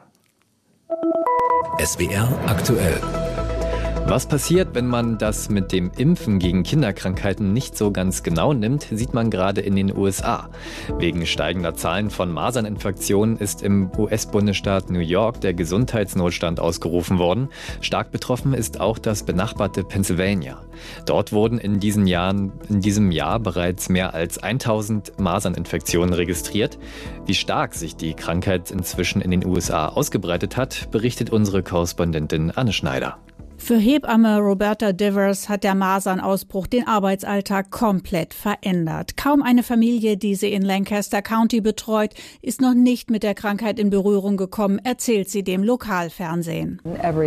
S W R aktuell. Was passiert, wenn man das mit dem Impfen gegen Kinderkrankheiten nicht so ganz genau nimmt, sieht man gerade in den U S A. Wegen steigender Zahlen von Maserninfektionen ist im U S-Bundesstaat New York der Gesundheitsnotstand ausgerufen worden. Stark betroffen ist auch das benachbarte Pennsylvania. Dort wurden in diesen Jahren, in diesem Jahr bereits mehr als tausend Maserninfektionen registriert. Wie stark sich die Krankheit inzwischen in den U S A ausgebreitet hat, berichtet unsere Korrespondentin Anne Schneider. Für Hebamme Roberta Divers hat der Masernausbruch den Arbeitsalltag komplett verändert. Kaum eine Familie, die sie in Lancaster County betreut, ist noch nicht mit der Krankheit in Berührung gekommen, erzählt sie dem Lokalfernsehen.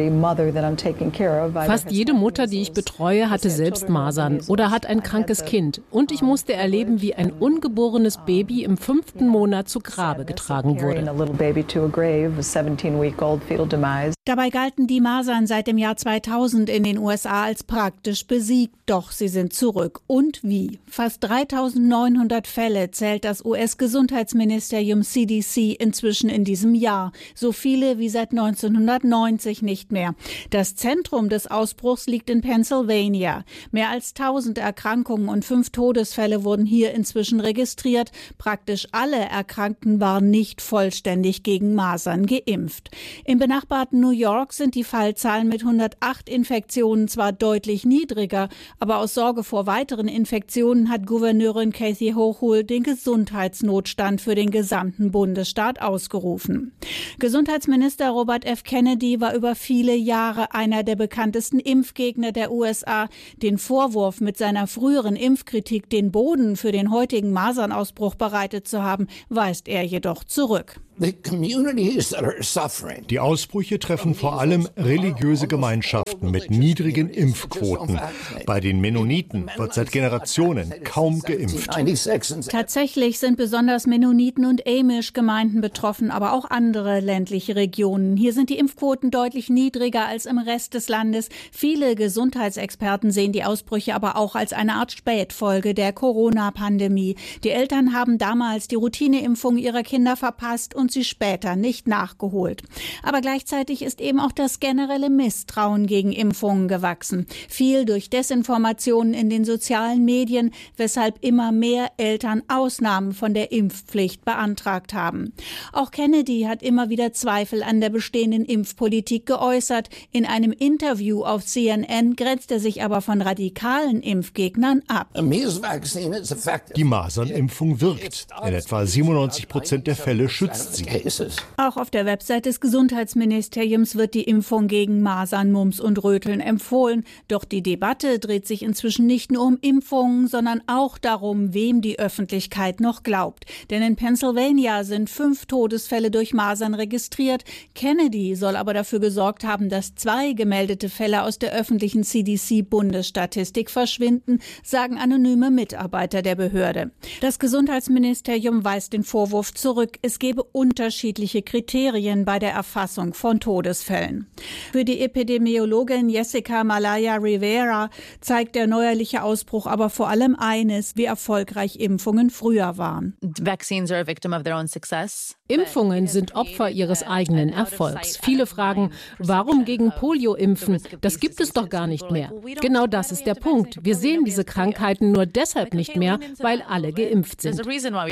Fast jede Mutter, die ich betreue, hatte selbst Masern oder hat ein krankes Kind. Und ich musste erleben, wie ein ungeborenes Baby im fünften Monat zu Grabe getragen wurde. Dabei galten die Masern seit dem Jahr zweitausend zweitausend in den U S A als praktisch besiegt, doch sie sind zurück. Und wie? Fast dreitausendneunhundert Fälle zählt das U S-Gesundheitsministerium C D C inzwischen in diesem Jahr. So viele wie seit neunzehnhundertneunzig nicht mehr. Das Zentrum des Ausbruchs liegt in Pennsylvania. Mehr als tausend Erkrankungen und fünf Todesfälle wurden hier inzwischen registriert. Praktisch alle Erkrankten waren nicht vollständig gegen Masern geimpft. Im benachbarten New York sind die Fallzahlen mit hundertacht Infektionen zwar deutlich niedriger, aber aus Sorge vor weiteren Infektionen hat Gouverneurin Kathy Hochul den Gesundheitsnotstand für den gesamten Bundesstaat ausgerufen. Gesundheitsminister Robert F. Kennedy war über viele Jahre einer der bekanntesten Impfgegner der U S A. Den Vorwurf, mit seiner früheren Impfkritik den Boden für den heutigen Masernausbruch bereitet zu haben, weist er jedoch zurück. Die Ausbrüche treffen vor allem religiöse Gemeinschaften mit niedrigen Impfquoten. Bei den Mennoniten wird seit Generationen kaum geimpft. Tatsächlich sind besonders Mennoniten und Amish-Gemeinden betroffen, aber auch andere ländliche Regionen. Hier sind die Impfquoten deutlich niedriger als im Rest des Landes. Viele Gesundheitsexperten sehen die Ausbrüche aber auch als eine Art Spätfolge der Corona-Pandemie. Die Eltern haben damals die Routineimpfung ihrer Kinder verpasst und sie später nicht nachgeholt. Aber gleichzeitig ist eben auch das generelle Misstrauen gegen Impfungen gewachsen. Viel durch Desinformationen in den sozialen Medien, weshalb immer mehr Eltern Ausnahmen von der Impfpflicht beantragt haben. Auch Kennedy hat immer wieder Zweifel an der bestehenden Impfpolitik geäußert. In einem Interview auf C N N grenzt er sich aber von radikalen Impfgegnern ab. Die Masernimpfung wirkt. In etwa siebenundneunzig Prozent der Fälle schützt sie. Auch auf der Website des Gesundheitsministeriums wird die Impfung gegen Masern, Mumps und Röteln empfohlen. Doch die Debatte dreht sich inzwischen nicht nur um Impfungen, sondern auch darum, wem die Öffentlichkeit noch glaubt. Denn in Pennsylvania sind fünf Todesfälle durch Masern registriert. Kennedy soll aber dafür gesorgt haben, dass zwei gemeldete Fälle aus der öffentlichen C D C-Bundesstatistik verschwinden, sagen anonyme Mitarbeiter der Behörde. Das Gesundheitsministerium weist den Vorwurf zurück, es gebe unterschiedliche Kriterien bei der Erfassung von Todesfällen. Für die Epidemiologin Jessica Malaya Rivera zeigt der neuerliche Ausbruch aber vor allem eines, wie erfolgreich Impfungen früher waren. Impfungen sind Opfer ihres eigenen Erfolgs. Viele fragen, warum gegen Polio impfen? Das gibt es doch gar nicht mehr. Genau das ist der Punkt. Wir sehen diese Krankheiten nur deshalb nicht mehr, weil alle geimpft sind.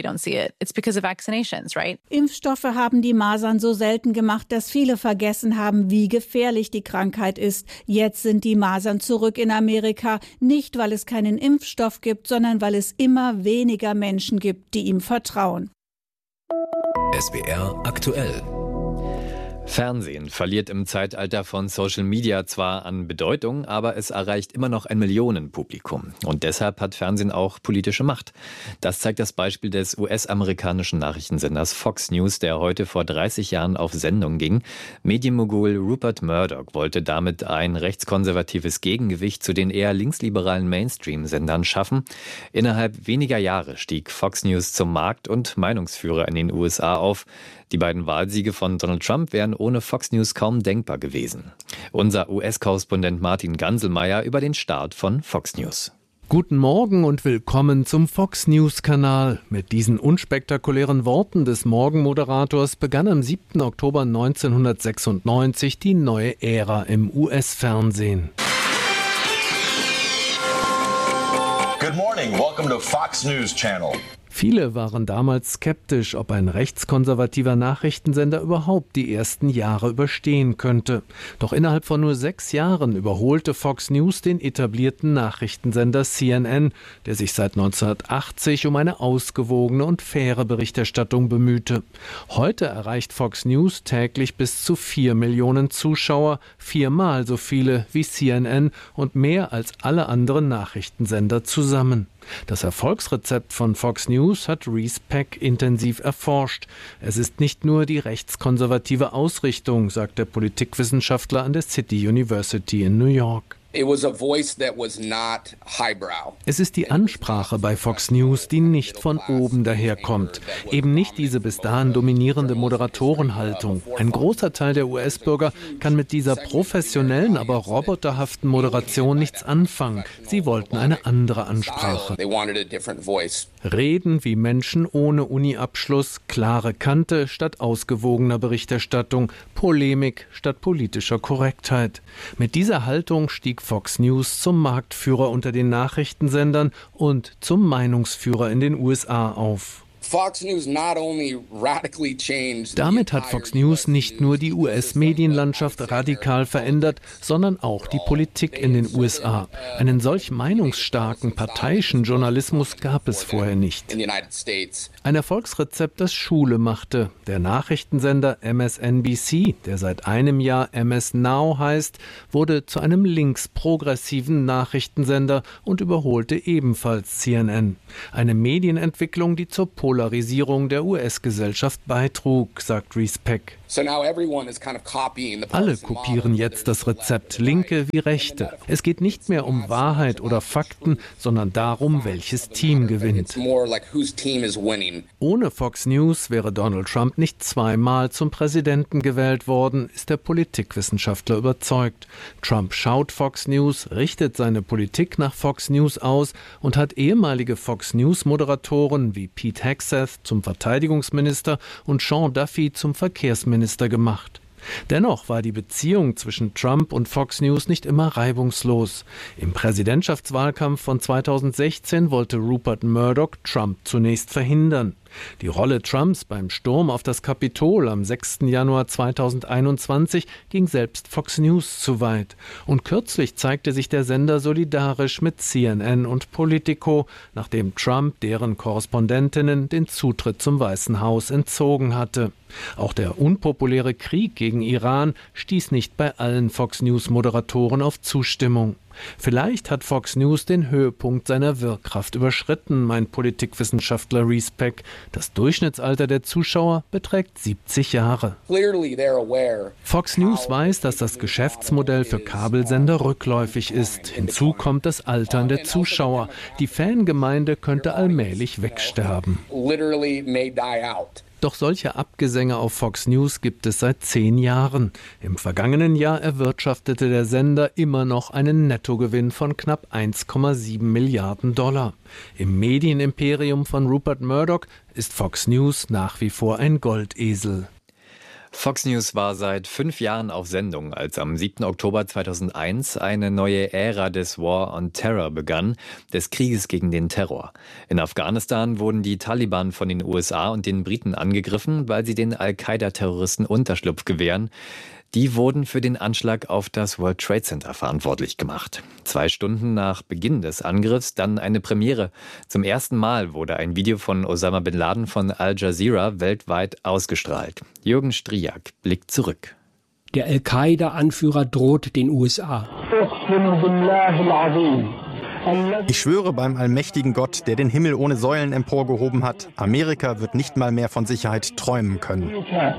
Impfstoffe haben die Masern so selten gemacht, dass viele vergessen haben, wie gefährlich die Krankheit ist. Jetzt sind die Masern zurück in Amerika, nicht weil es keinen Impfstoff gibt, sondern weil es immer weniger Menschen gibt, die ihm vertrauen. S W R aktuell. Fernsehen verliert im Zeitalter von Social Media zwar an Bedeutung, aber es erreicht immer noch ein Millionenpublikum. Und deshalb hat Fernsehen auch politische Macht. Das zeigt das Beispiel des U S-amerikanischen Nachrichtensenders Fox News, der heute vor dreißig Jahren auf Sendung ging. Medienmogul Rupert Murdoch wollte damit ein rechtskonservatives Gegengewicht zu den eher linksliberalen Mainstream-Sendern schaffen. Innerhalb weniger Jahre stieg Fox News zum Markt- und Meinungsführer in den U S A auf. Die beiden Wahlsiege von Donald Trump wären ohne Fox News kaum denkbar gewesen. Unser U S-Korrespondent Martin Ganselmeier über den Start von Fox News. Guten Morgen und willkommen zum Fox News-Kanal. Mit diesen unspektakulären Worten des Morgenmoderators begann am siebten Oktober neunzehnhundertsechsundneunzig die neue Ära im U S-Fernsehen. Good morning, welcome to Fox News Channel. Viele waren damals skeptisch, ob ein rechtskonservativer Nachrichtensender überhaupt die ersten Jahre überstehen könnte. Doch innerhalb von nur sechs Jahren überholte Fox News den etablierten Nachrichtensender C N N, der sich seit neunzehnhundertachtzig um eine ausgewogene und faire Berichterstattung bemühte. Heute erreicht Fox News täglich bis zu vier Millionen Zuschauer, viermal so viele wie C N N und mehr als alle anderen Nachrichtensender zusammen. Das Erfolgsrezept von Fox News hat Reese Peck intensiv erforscht. Es ist nicht nur die rechtskonservative Ausrichtung, sagt der Politikwissenschaftler an der City University in New York. Es ist die Ansprache bei Fox News, die nicht von oben daherkommt. Eben nicht diese bis dahin dominierende Moderatorenhaltung. Ein großer Teil der U S-Bürger kann mit dieser professionellen, aber roboterhaften Moderation nichts anfangen. Sie wollten eine andere Ansprache. Reden wie Menschen ohne Uni-Abschluss, klare Kante statt ausgewogener Berichterstattung, Polemik statt politischer Korrektheit. Mit dieser Haltung stieg Fox News zum Marktführer unter den Nachrichtensendern und zum Meinungsführer in den U S A auf. Damit hat Fox News nicht nur die U S-Medienlandschaft radikal verändert, sondern auch die Politik in den U S A. Einen solch meinungsstarken, parteiischen Journalismus gab es vorher nicht. Ein Erfolgsrezept, das Schule machte. Der Nachrichtensender M S N B C, der seit einem Jahr M S Now heißt, wurde zu einem linksprogressiven Nachrichtensender und überholte ebenfalls C N N. Eine Medienentwicklung, die zur Polarisierung der U S-Gesellschaft beitrug, sagt Reese Peck. Alle kopieren jetzt das Rezept, Linke wie Rechte. Es geht nicht mehr um Wahrheit oder Fakten, sondern darum, welches Team gewinnt. Ohne Fox News wäre Donald Trump nicht zweimal zum Präsidenten gewählt worden, ist der Politikwissenschaftler überzeugt. Trump schaut Fox News, richtet seine Politik nach Fox News aus und hat ehemalige Fox News-Moderatoren wie Pete Hegseth zum Verteidigungsminister und Sean Duffy zum Verkehrsminister gemacht. Dennoch war die Beziehung zwischen Trump und Fox News nicht immer reibungslos. Im Präsidentschaftswahlkampf von zweitausendsechzehn wollte Rupert Murdoch Trump zunächst verhindern. Die Rolle Trumps beim Sturm auf das Kapitol am sechsten Januar zweitausendeinundzwanzig ging selbst Fox News zu weit. Und kürzlich zeigte sich der Sender solidarisch mit C N N und Politico, nachdem Trump deren Korrespondentinnen den Zutritt zum Weißen Haus entzogen hatte. Auch der unpopuläre Krieg gegen Iran stieß nicht bei allen Fox News-Moderatoren auf Zustimmung. Vielleicht hat Fox News den Höhepunkt seiner Wirkkraft überschritten, meint Politikwissenschaftler Reese Peck. Das Durchschnittsalter der Zuschauer beträgt siebzig Jahre. Fox News weiß, dass das Geschäftsmodell für Kabelsender rückläufig ist. Hinzu kommt das Altern der Zuschauer. Die Fangemeinde könnte allmählich wegsterben. Doch solche Abgesänge auf Fox News gibt es seit zehn Jahren. Im vergangenen Jahr erwirtschaftete der Sender immer noch einen Nettogewinn von knapp eins Komma sieben Milliarden Dollar. Im Medienimperium von Rupert Murdoch ist Fox News nach wie vor ein Goldesel. Fox News war seit fünf Jahren auf Sendung, als am siebten Oktober zweitausendeins eine neue Ära des War on Terror begann, des Krieges gegen den Terror. In Afghanistan wurden die Taliban von den U S A und den Briten angegriffen, weil sie den Al-Qaida-Terroristen Unterschlupf gewähren. Die wurden für den Anschlag auf das World Trade Center verantwortlich gemacht. Zwei Stunden nach Beginn des Angriffs dann eine Premiere. Zum ersten Mal wurde ein Video von Osama Bin Laden von Al Jazeera weltweit ausgestrahlt. Jürgen Striak blickt zurück. Der Al-Qaida-Anführer droht den U S A. Ich schwöre beim allmächtigen Gott, der den Himmel ohne Säulen emporgehoben hat, Amerika wird nicht mal mehr von Sicherheit träumen können.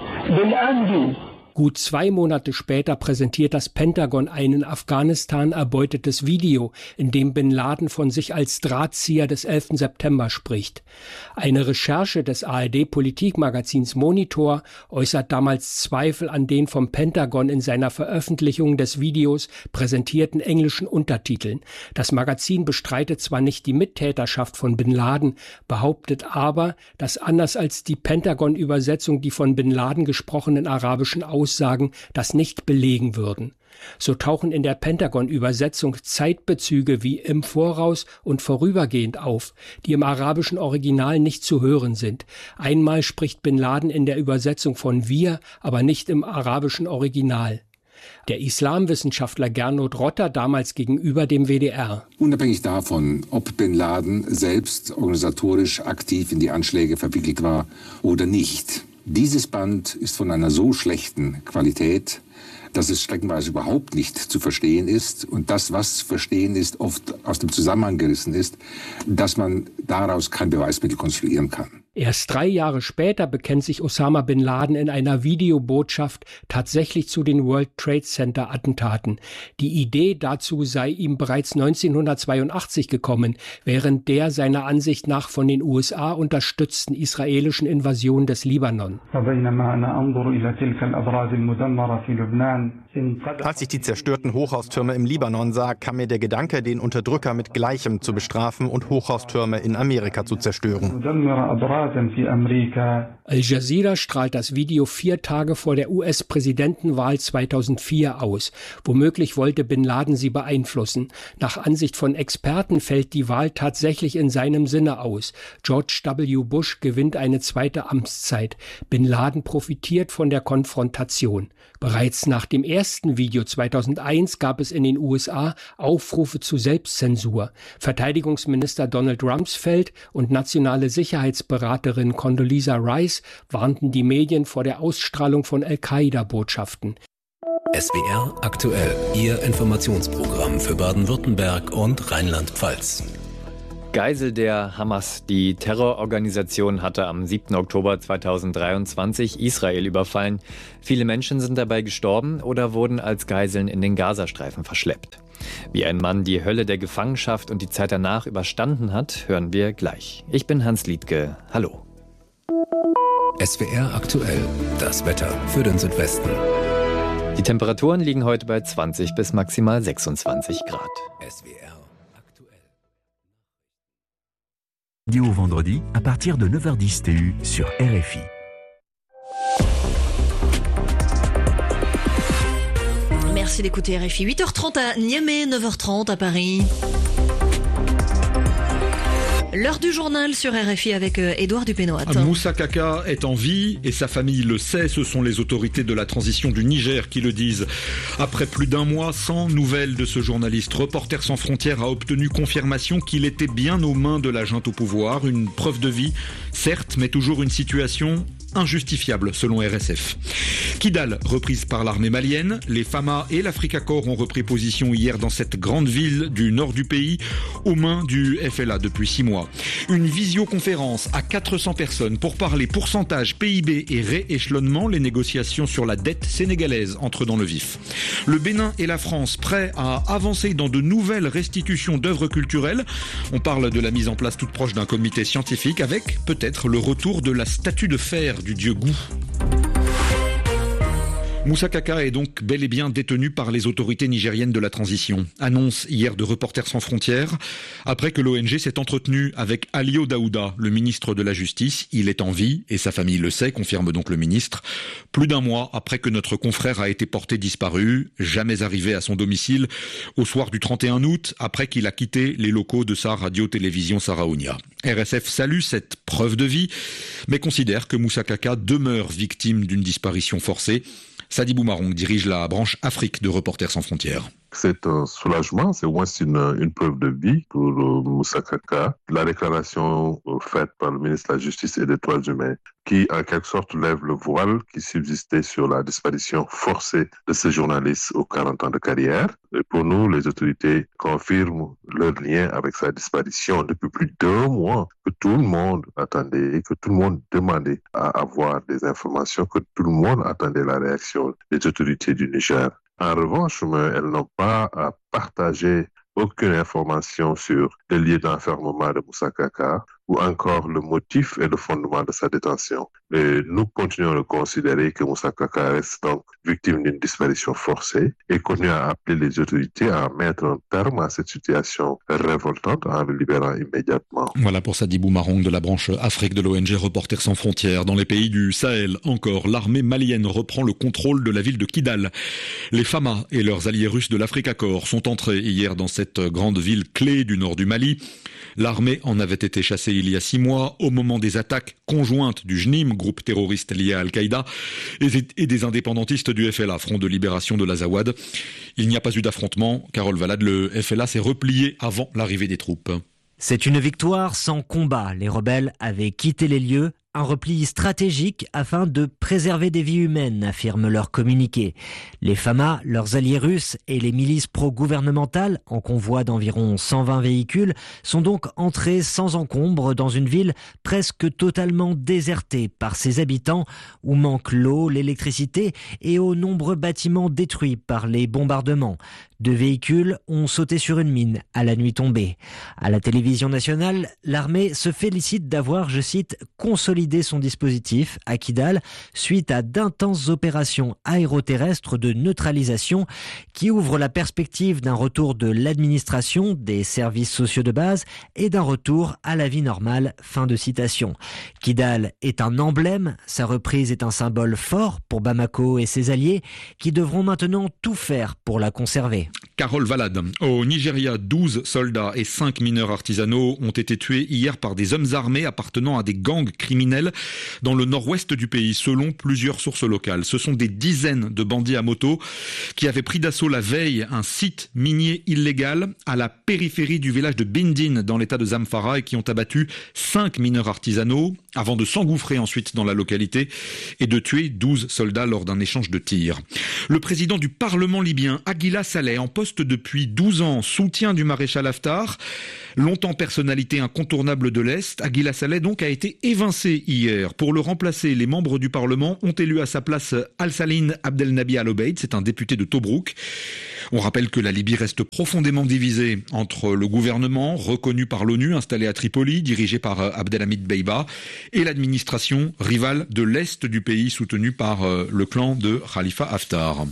Gut zwei Monate später präsentiert das Pentagon ein in Afghanistan erbeutetes Video, in dem Bin Laden von sich als Drahtzieher des elften September spricht. Eine Recherche des A R D-Politikmagazins Monitor äußert damals Zweifel an den vom Pentagon in seiner Veröffentlichung des Videos präsentierten englischen Untertiteln. Das Magazin bestreitet zwar nicht die Mittäterschaft von Bin Laden, behauptet aber, dass anders als die Pentagon-Übersetzung die von Bin Laden gesprochenen arabischen Aussagen das nicht belegen würden. So tauchen in der Pentagon-Übersetzung Zeitbezüge wie im Voraus und vorübergehend auf, die im arabischen Original nicht zu hören sind. Einmal spricht Bin Laden in der Übersetzung von wir, aber nicht im arabischen Original. Der Islamwissenschaftler Gernot Rotter damals gegenüber dem W D R. Unabhängig davon, ob Bin Laden selbst organisatorisch aktiv in die Anschläge verwickelt war oder nicht. Dieses Band ist von einer so schlechten Qualität, dass es streckenweise überhaupt nicht zu verstehen ist und das, was zu verstehen ist, oft aus dem Zusammenhang gerissen ist, dass man daraus kein Beweismittel konstruieren kann. Erst drei Jahre später bekennt sich Osama bin Laden in einer Videobotschaft tatsächlich zu den World Trade Center Attentaten. Die Idee dazu sei ihm bereits neunzehnhundertzweiundachtzig gekommen, während der seiner Ansicht nach von den U S A unterstützten israelischen Invasion des Libanon. Als ich die zerstörten Hochhaustürme im Libanon sah, kam mir der Gedanke, den Unterdrücker mit Gleichem zu bestrafen und Hochhaustürme in Amerika zu zerstören. Al Jazeera strahlt das Video vier Tage vor der U S-Präsidentenwahl zweitausendvier aus. Womöglich wollte bin Laden sie beeinflussen. Nach Ansicht von Experten fällt die Wahl tatsächlich in seinem Sinne aus. George W. Bush gewinnt eine zweite Amtszeit. Bin Laden profitiert von der Konfrontation. Bereits nach dem ersten Video zweitausendeins gab es in den U S A Aufrufe zu Selbstzensur. Verteidigungsminister Donald Rumsfeld und nationale Sicherheitsberaterin Condoleezza Rice warnten die Medien vor der Ausstrahlung von Al-Qaida-Botschaften. S W R aktuell, Ihr Informationsprogramm für Baden-Württemberg und Rheinland-Pfalz. Geisel der Hamas. Die Terrororganisation hatte am siebten Oktober zweitausenddreiundzwanzig Israel überfallen. Viele Menschen sind dabei gestorben oder wurden als Geiseln in den Gazastreifen verschleppt. Wie ein Mann die Hölle der Gefangenschaft und die Zeit danach überstanden hat, hören wir gleich. Ich bin Hans Liedtke. Hallo. S W R aktuell, das Wetter für den Südwesten. Die Temperaturen liegen heute bei zwanzig bis maximal sechsundzwanzig Grad. S W R. Du au vendredi à partir de neuf heures dix T U sur R F I. Merci d'écouter R F I. huit heures trente à Niamey, neuf heures trente à Paris. L'heure du journal sur R F I avec Édouard Dupénoat. Moussa Kaka est en vie et sa famille le sait. Ce sont les autorités de la transition du Niger qui le disent. Après plus d'un mois sans nouvelles de ce journaliste, Reporters sans frontières a obtenu confirmation qu'il était bien aux mains de la junte au pouvoir. Une preuve de vie, certes, mais toujours une situation injustifiable selon R S F. Kidal, reprise par l'armée malienne, les Fama et l'Africa Corps ont repris position hier dans cette grande ville du nord du pays, aux mains du F L A depuis six mois. Une visioconférence à quatre cents personnes pour parler pourcentage, P I B et rééchelonnement. Les négociations sur la dette sénégalaise entrent dans le vif. Le Bénin et la France prêts à avancer dans de nouvelles restitutions d'œuvres culturelles. On parle de la mise en place toute proche d'un comité scientifique avec peut-être le retour de la statue de fer du dieu Gou. Moussa Kaka est donc bel et bien détenu par les autorités nigériennes de la transition. Annonce hier de Reporters sans frontières, après que l'O N G s'est entretenu avec Alio Daouda, le ministre de la Justice. Il est en vie et sa famille le sait, confirme donc le ministre. Plus d'un mois après que notre confrère a été porté disparu, jamais arrivé à son domicile, au soir du trente et un août, après qu'il a quitté les locaux de sa radio-télévision Saraounia. R S F salue cette preuve de vie, mais considère que Moussa Kaka demeure victime d'une disparition forcée. Sadibou Marong dirige la branche Afrique de Reporters sans frontières. C'est un soulagement, c'est au moins une, une preuve de vie pour euh, Moussa Kaka. La déclaration euh, faite par le ministre de la Justice et des Droits humains qui, en quelque sorte, lève le voile qui subsistait sur la disparition forcée de ce journaliste aux quarante ans de carrière. Et pour nous, les autorités confirment leur lien avec sa disparition depuis plus d'un mois, que tout le monde attendait, que tout le monde demandait à avoir des informations, que tout le monde attendait la réaction des autorités du Niger. En revanche, elles n'ont pas à partager aucune information sur le lieu d'enfermement de Moussa Kaka ou encore le motif et le fondement de sa détention. Et nous continuons de considérer que Moussa Kaka reste donc victime d'une disparition forcée et continue à appeler les autorités à mettre un terme à cette situation révoltante en le libérant immédiatement. Voilà pour Sadibou Marong de la branche Afrique de l'O N G Reporters sans frontières. Dans les pays du Sahel, encore, l'armée malienne reprend le contrôle de la ville de Kidal. Les Fama et leurs alliés russes de l'Africa Corps sont entrés hier dans cette grande ville clé du nord du Mali. L'armée en avait été chassée il y a six mois au moment des attaques conjointes du J N I M, groupe terroriste lié à Al-Qaïda, et des indépendantistes du F L A, Front de libération de l'Azawad. Il n'y a pas eu d'affrontement. Carole Valade, le F L A s'est replié avant l'arrivée des troupes. C'est une victoire sans combat. Les rebelles avaient quitté les lieux Un repli stratégique afin de préserver des vies humaines, affirme leur communiqué. Les F A M A, leurs alliés russes et les milices pro-gouvernementales, en convoi d'environ cent vingt véhicules, sont donc entrés sans encombre dans une ville presque totalement désertée par ses habitants, où manquent l'eau, l'électricité et aux nombreux bâtiments détruits par les bombardements. Deux véhicules ont sauté sur une mine à la nuit tombée. À la télévision nationale, l'armée se félicite d'avoir, je cite, consolidé son dispositif à Kidal suite à d'intenses opérations aéroterrestres de neutralisation qui ouvrent la perspective d'un retour de l'administration, des services sociaux de base et d'un retour à la vie normale. Fin de citation. Kidal est un emblème, sa reprise est un symbole fort pour Bamako et ses alliés qui devront maintenant tout faire pour la conserver. Carole Valade. Au Nigeria, douze soldats et cinq mineurs artisanaux ont été tués hier par des hommes armés appartenant à des gangs criminels dans le nord-ouest du pays, selon plusieurs sources locales. Ce sont des dizaines de bandits à moto qui avaient pris d'assaut la veille un site minier illégal à la périphérie du village de Bindin dans l'état de Zamfara et qui ont abattu cinq mineurs artisanaux avant de s'engouffrer ensuite dans la localité et de tuer douze soldats lors d'un échange de tirs. Le président du Parlement libyen, Aguila Saleh, en poste depuis douze ans, soutien du maréchal Haftar, longtemps personnalité incontournable de l'Est, Aguila Saleh donc a été évincé hier. Pour le remplacer, les membres du Parlement ont élu à sa place Al-Salin Abdelnabi Al-Obeid, c'est un député de Tobrouk. On rappelle que la Libye reste profondément divisée entre le gouvernement, reconnu par l'ONU, installé à Tripoli, dirigé par Abdelhamid Beiba, et l'administration rivale de l'Est du pays, soutenue par le clan de Khalifa Haftar.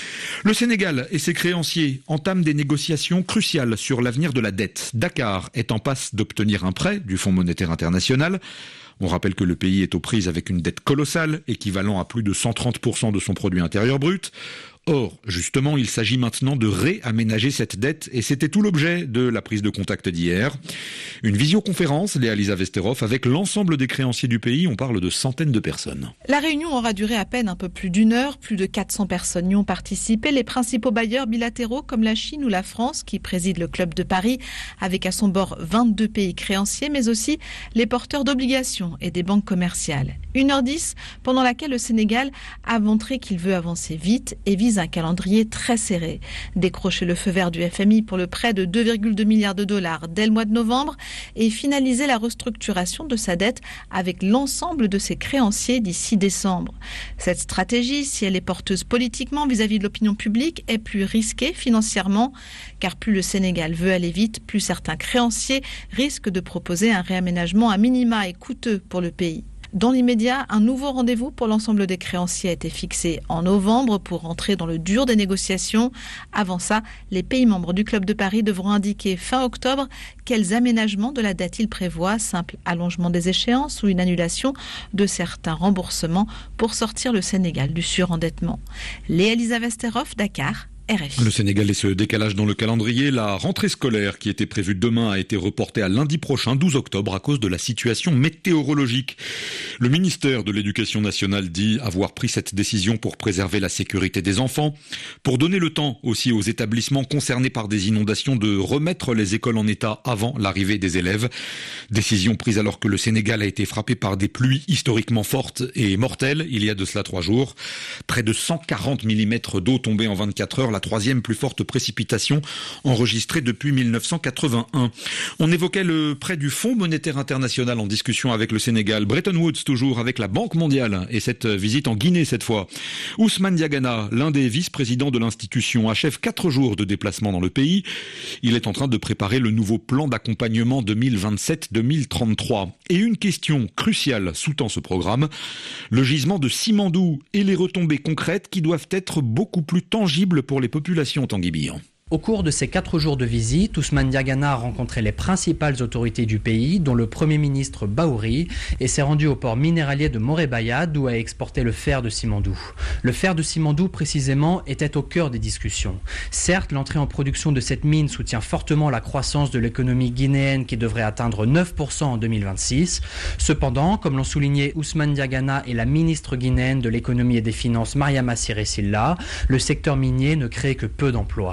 Le Sénégal et ses créanciers entament des négociations cruciales sur l'avenir de la dette. Dakar est en passe d'obtenir un prêt du Fonds monétaire international. On rappelle que le pays est aux prises avec une dette colossale, équivalent à plus de cent trente pour cent de son produit intérieur brut. Or, justement, il s'agit maintenant de réaménager cette dette et c'était tout l'objet de la prise de contact d'hier. Une visioconférence, Léa Lisa Vesterov, avec l'ensemble des créanciers du pays. On parle de centaines de personnes. La réunion aura duré à peine un peu plus d'une heure. Plus de quatre cents personnes y ont participé. Les principaux bailleurs bilatéraux comme la Chine ou la France, qui préside le Club de Paris, avec à son bord vingt-deux pays créanciers, mais aussi les porteurs d'obligations et des banques commerciales. une heure dix, pendant laquelle le Sénégal a montré qu'il veut avancer vite et vise un calendrier très serré. Décrocher le feu vert du F M I pour le prêt de deux virgule deux milliards de dollars dès le mois de novembre et finaliser la restructuration de sa dette avec l'ensemble de ses créanciers d'ici décembre. Cette stratégie, si elle est porteuse politiquement vis-à-vis de l'opinion publique, est plus risquée financièrement, car plus le Sénégal veut aller vite, plus certains créanciers risquent de proposer un réaménagement à minima et coûteux pour le pays. Dans l'immédiat, un nouveau rendez-vous pour l'ensemble des créanciers a été fixé en novembre pour entrer dans le dur des négociations. Avant ça, les pays membres du Club de Paris devront indiquer fin octobre quels aménagements de la dette ils prévoient, simple allongement des échéances ou une annulation de certains remboursements pour sortir le Sénégal du surendettement. Léa Lisa Vesterov, Dakar. R F I. Le Sénégal et ce décalage dans le calendrier, la rentrée scolaire qui était prévue demain a été reportée à lundi prochain, douze octobre, à cause de la situation météorologique. Le ministère de l'Éducation nationale dit avoir pris cette décision pour préserver la sécurité des enfants, pour donner le temps aussi aux établissements concernés par des inondations de remettre les écoles en état avant l'arrivée des élèves. Décision prise alors que le Sénégal a été frappé par des pluies historiquement fortes et mortelles il y a de cela trois jours. Près de cent quarante millimètres d'eau tombée en vingt-quatre heures, la troisième plus forte précipitation enregistrée depuis mille neuf cent quatre-vingt-un. On évoquait le prêt du Fonds monétaire international en discussion avec le Sénégal. Bretton Woods toujours avec la Banque mondiale et cette visite en Guinée cette fois. Ousmane Diagana, l'un des vice-présidents de l'institution, achève quatre jours de déplacement dans le pays. Il est en train de préparer le nouveau plan d'accompagnement deux mille vingt-sept deux mille trente-trois. Et une question cruciale sous-tend ce programme, le gisement de Simandou et les retombées concrètes qui doivent être beaucoup plus tangibles pour les populations Tanguy Bihan. Au cours de ces quatre jours de visite, Ousmane Diagana a rencontré les principales autorités du pays, dont le Premier ministre Bahouri, et s'est rendu au port minéralier de Morebaya, d'où a exporté le fer de Simandou. Le fer de Simandou, précisément, était au cœur des discussions. Certes, l'entrée en production de cette mine soutient fortement la croissance de l'économie guinéenne qui devrait atteindre neuf pour cent en deux mille vingt-six. Cependant, comme l'ont souligné Ousmane Diagana et la ministre guinéenne de l'économie et des finances Mariama Siré Sylla, le secteur minier ne crée que peu d'emplois. Et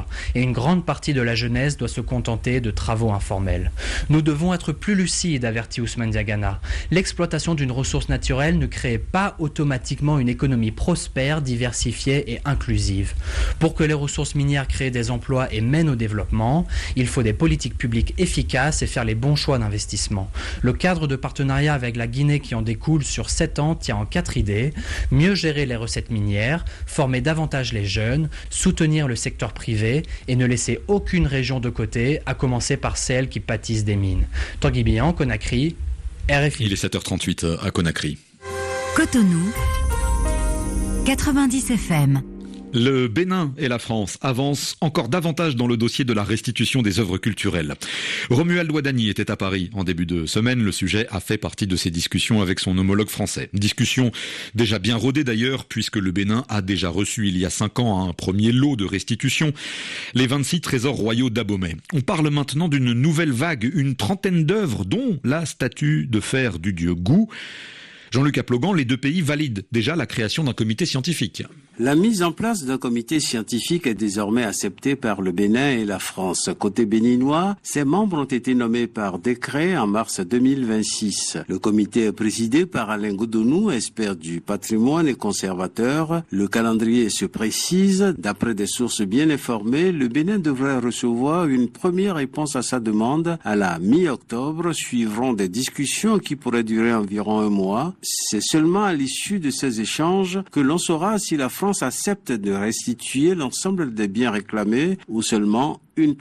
une grande partie de la jeunesse doit se contenter de travaux informels. Nous devons être plus lucides, avertit Ousmane Diagana. L'exploitation d'une ressource naturelle ne crée pas automatiquement une économie prospère, diversifiée et inclusive. Pour que les ressources minières créent des emplois et mènent au développement, il faut des politiques publiques efficaces et faire les bons choix d'investissement. Le cadre de partenariat avec la Guinée qui en découle sur sept ans tient en quatre idées. Mieux gérer les recettes minières, former davantage les jeunes, soutenir le secteur privé et ne laisser aucune région de côté, à commencer par celles qui pâtissent des mines. Tanguy Bihan, Conakry, R F I. Il est sept heures trente-huit à Conakry. Cotonou, quatre-vingt-dix F M. Le Bénin et la France avancent encore davantage dans le dossier de la restitution des œuvres culturelles. Romuald Ouadani était à Paris en début de semaine. Le sujet a fait partie de ses discussions avec son homologue français. Discussion déjà bien rodée d'ailleurs, puisque le Bénin a déjà reçu il y a cinq ans un premier lot de restitution, les vingt-six trésors royaux d'Abomey. On parle maintenant d'une nouvelle vague, une trentaine d'œuvres, dont la statue de fer du dieu Gou. Jean-Luc Aplogan, les deux pays valident déjà la création d'un comité scientifique. La mise en place d'un comité scientifique est désormais acceptée par le Bénin et la France. Côté béninois, ses membres ont été nommés par décret en mars deux mille vingt-six. Le comité est présidé par Alain Goudonou, expert du patrimoine et conservateur. Le calendrier se précise. D'après des sources bien informées, le Bénin devrait recevoir une première réponse à sa demande à la mi-octobre. Suivront des discussions qui pourraient durer environ un mois. C'est seulement à l'issue de ces échanges que l'on saura si la France accepte de restituer l'ensemble des biens réclamés ou seulement une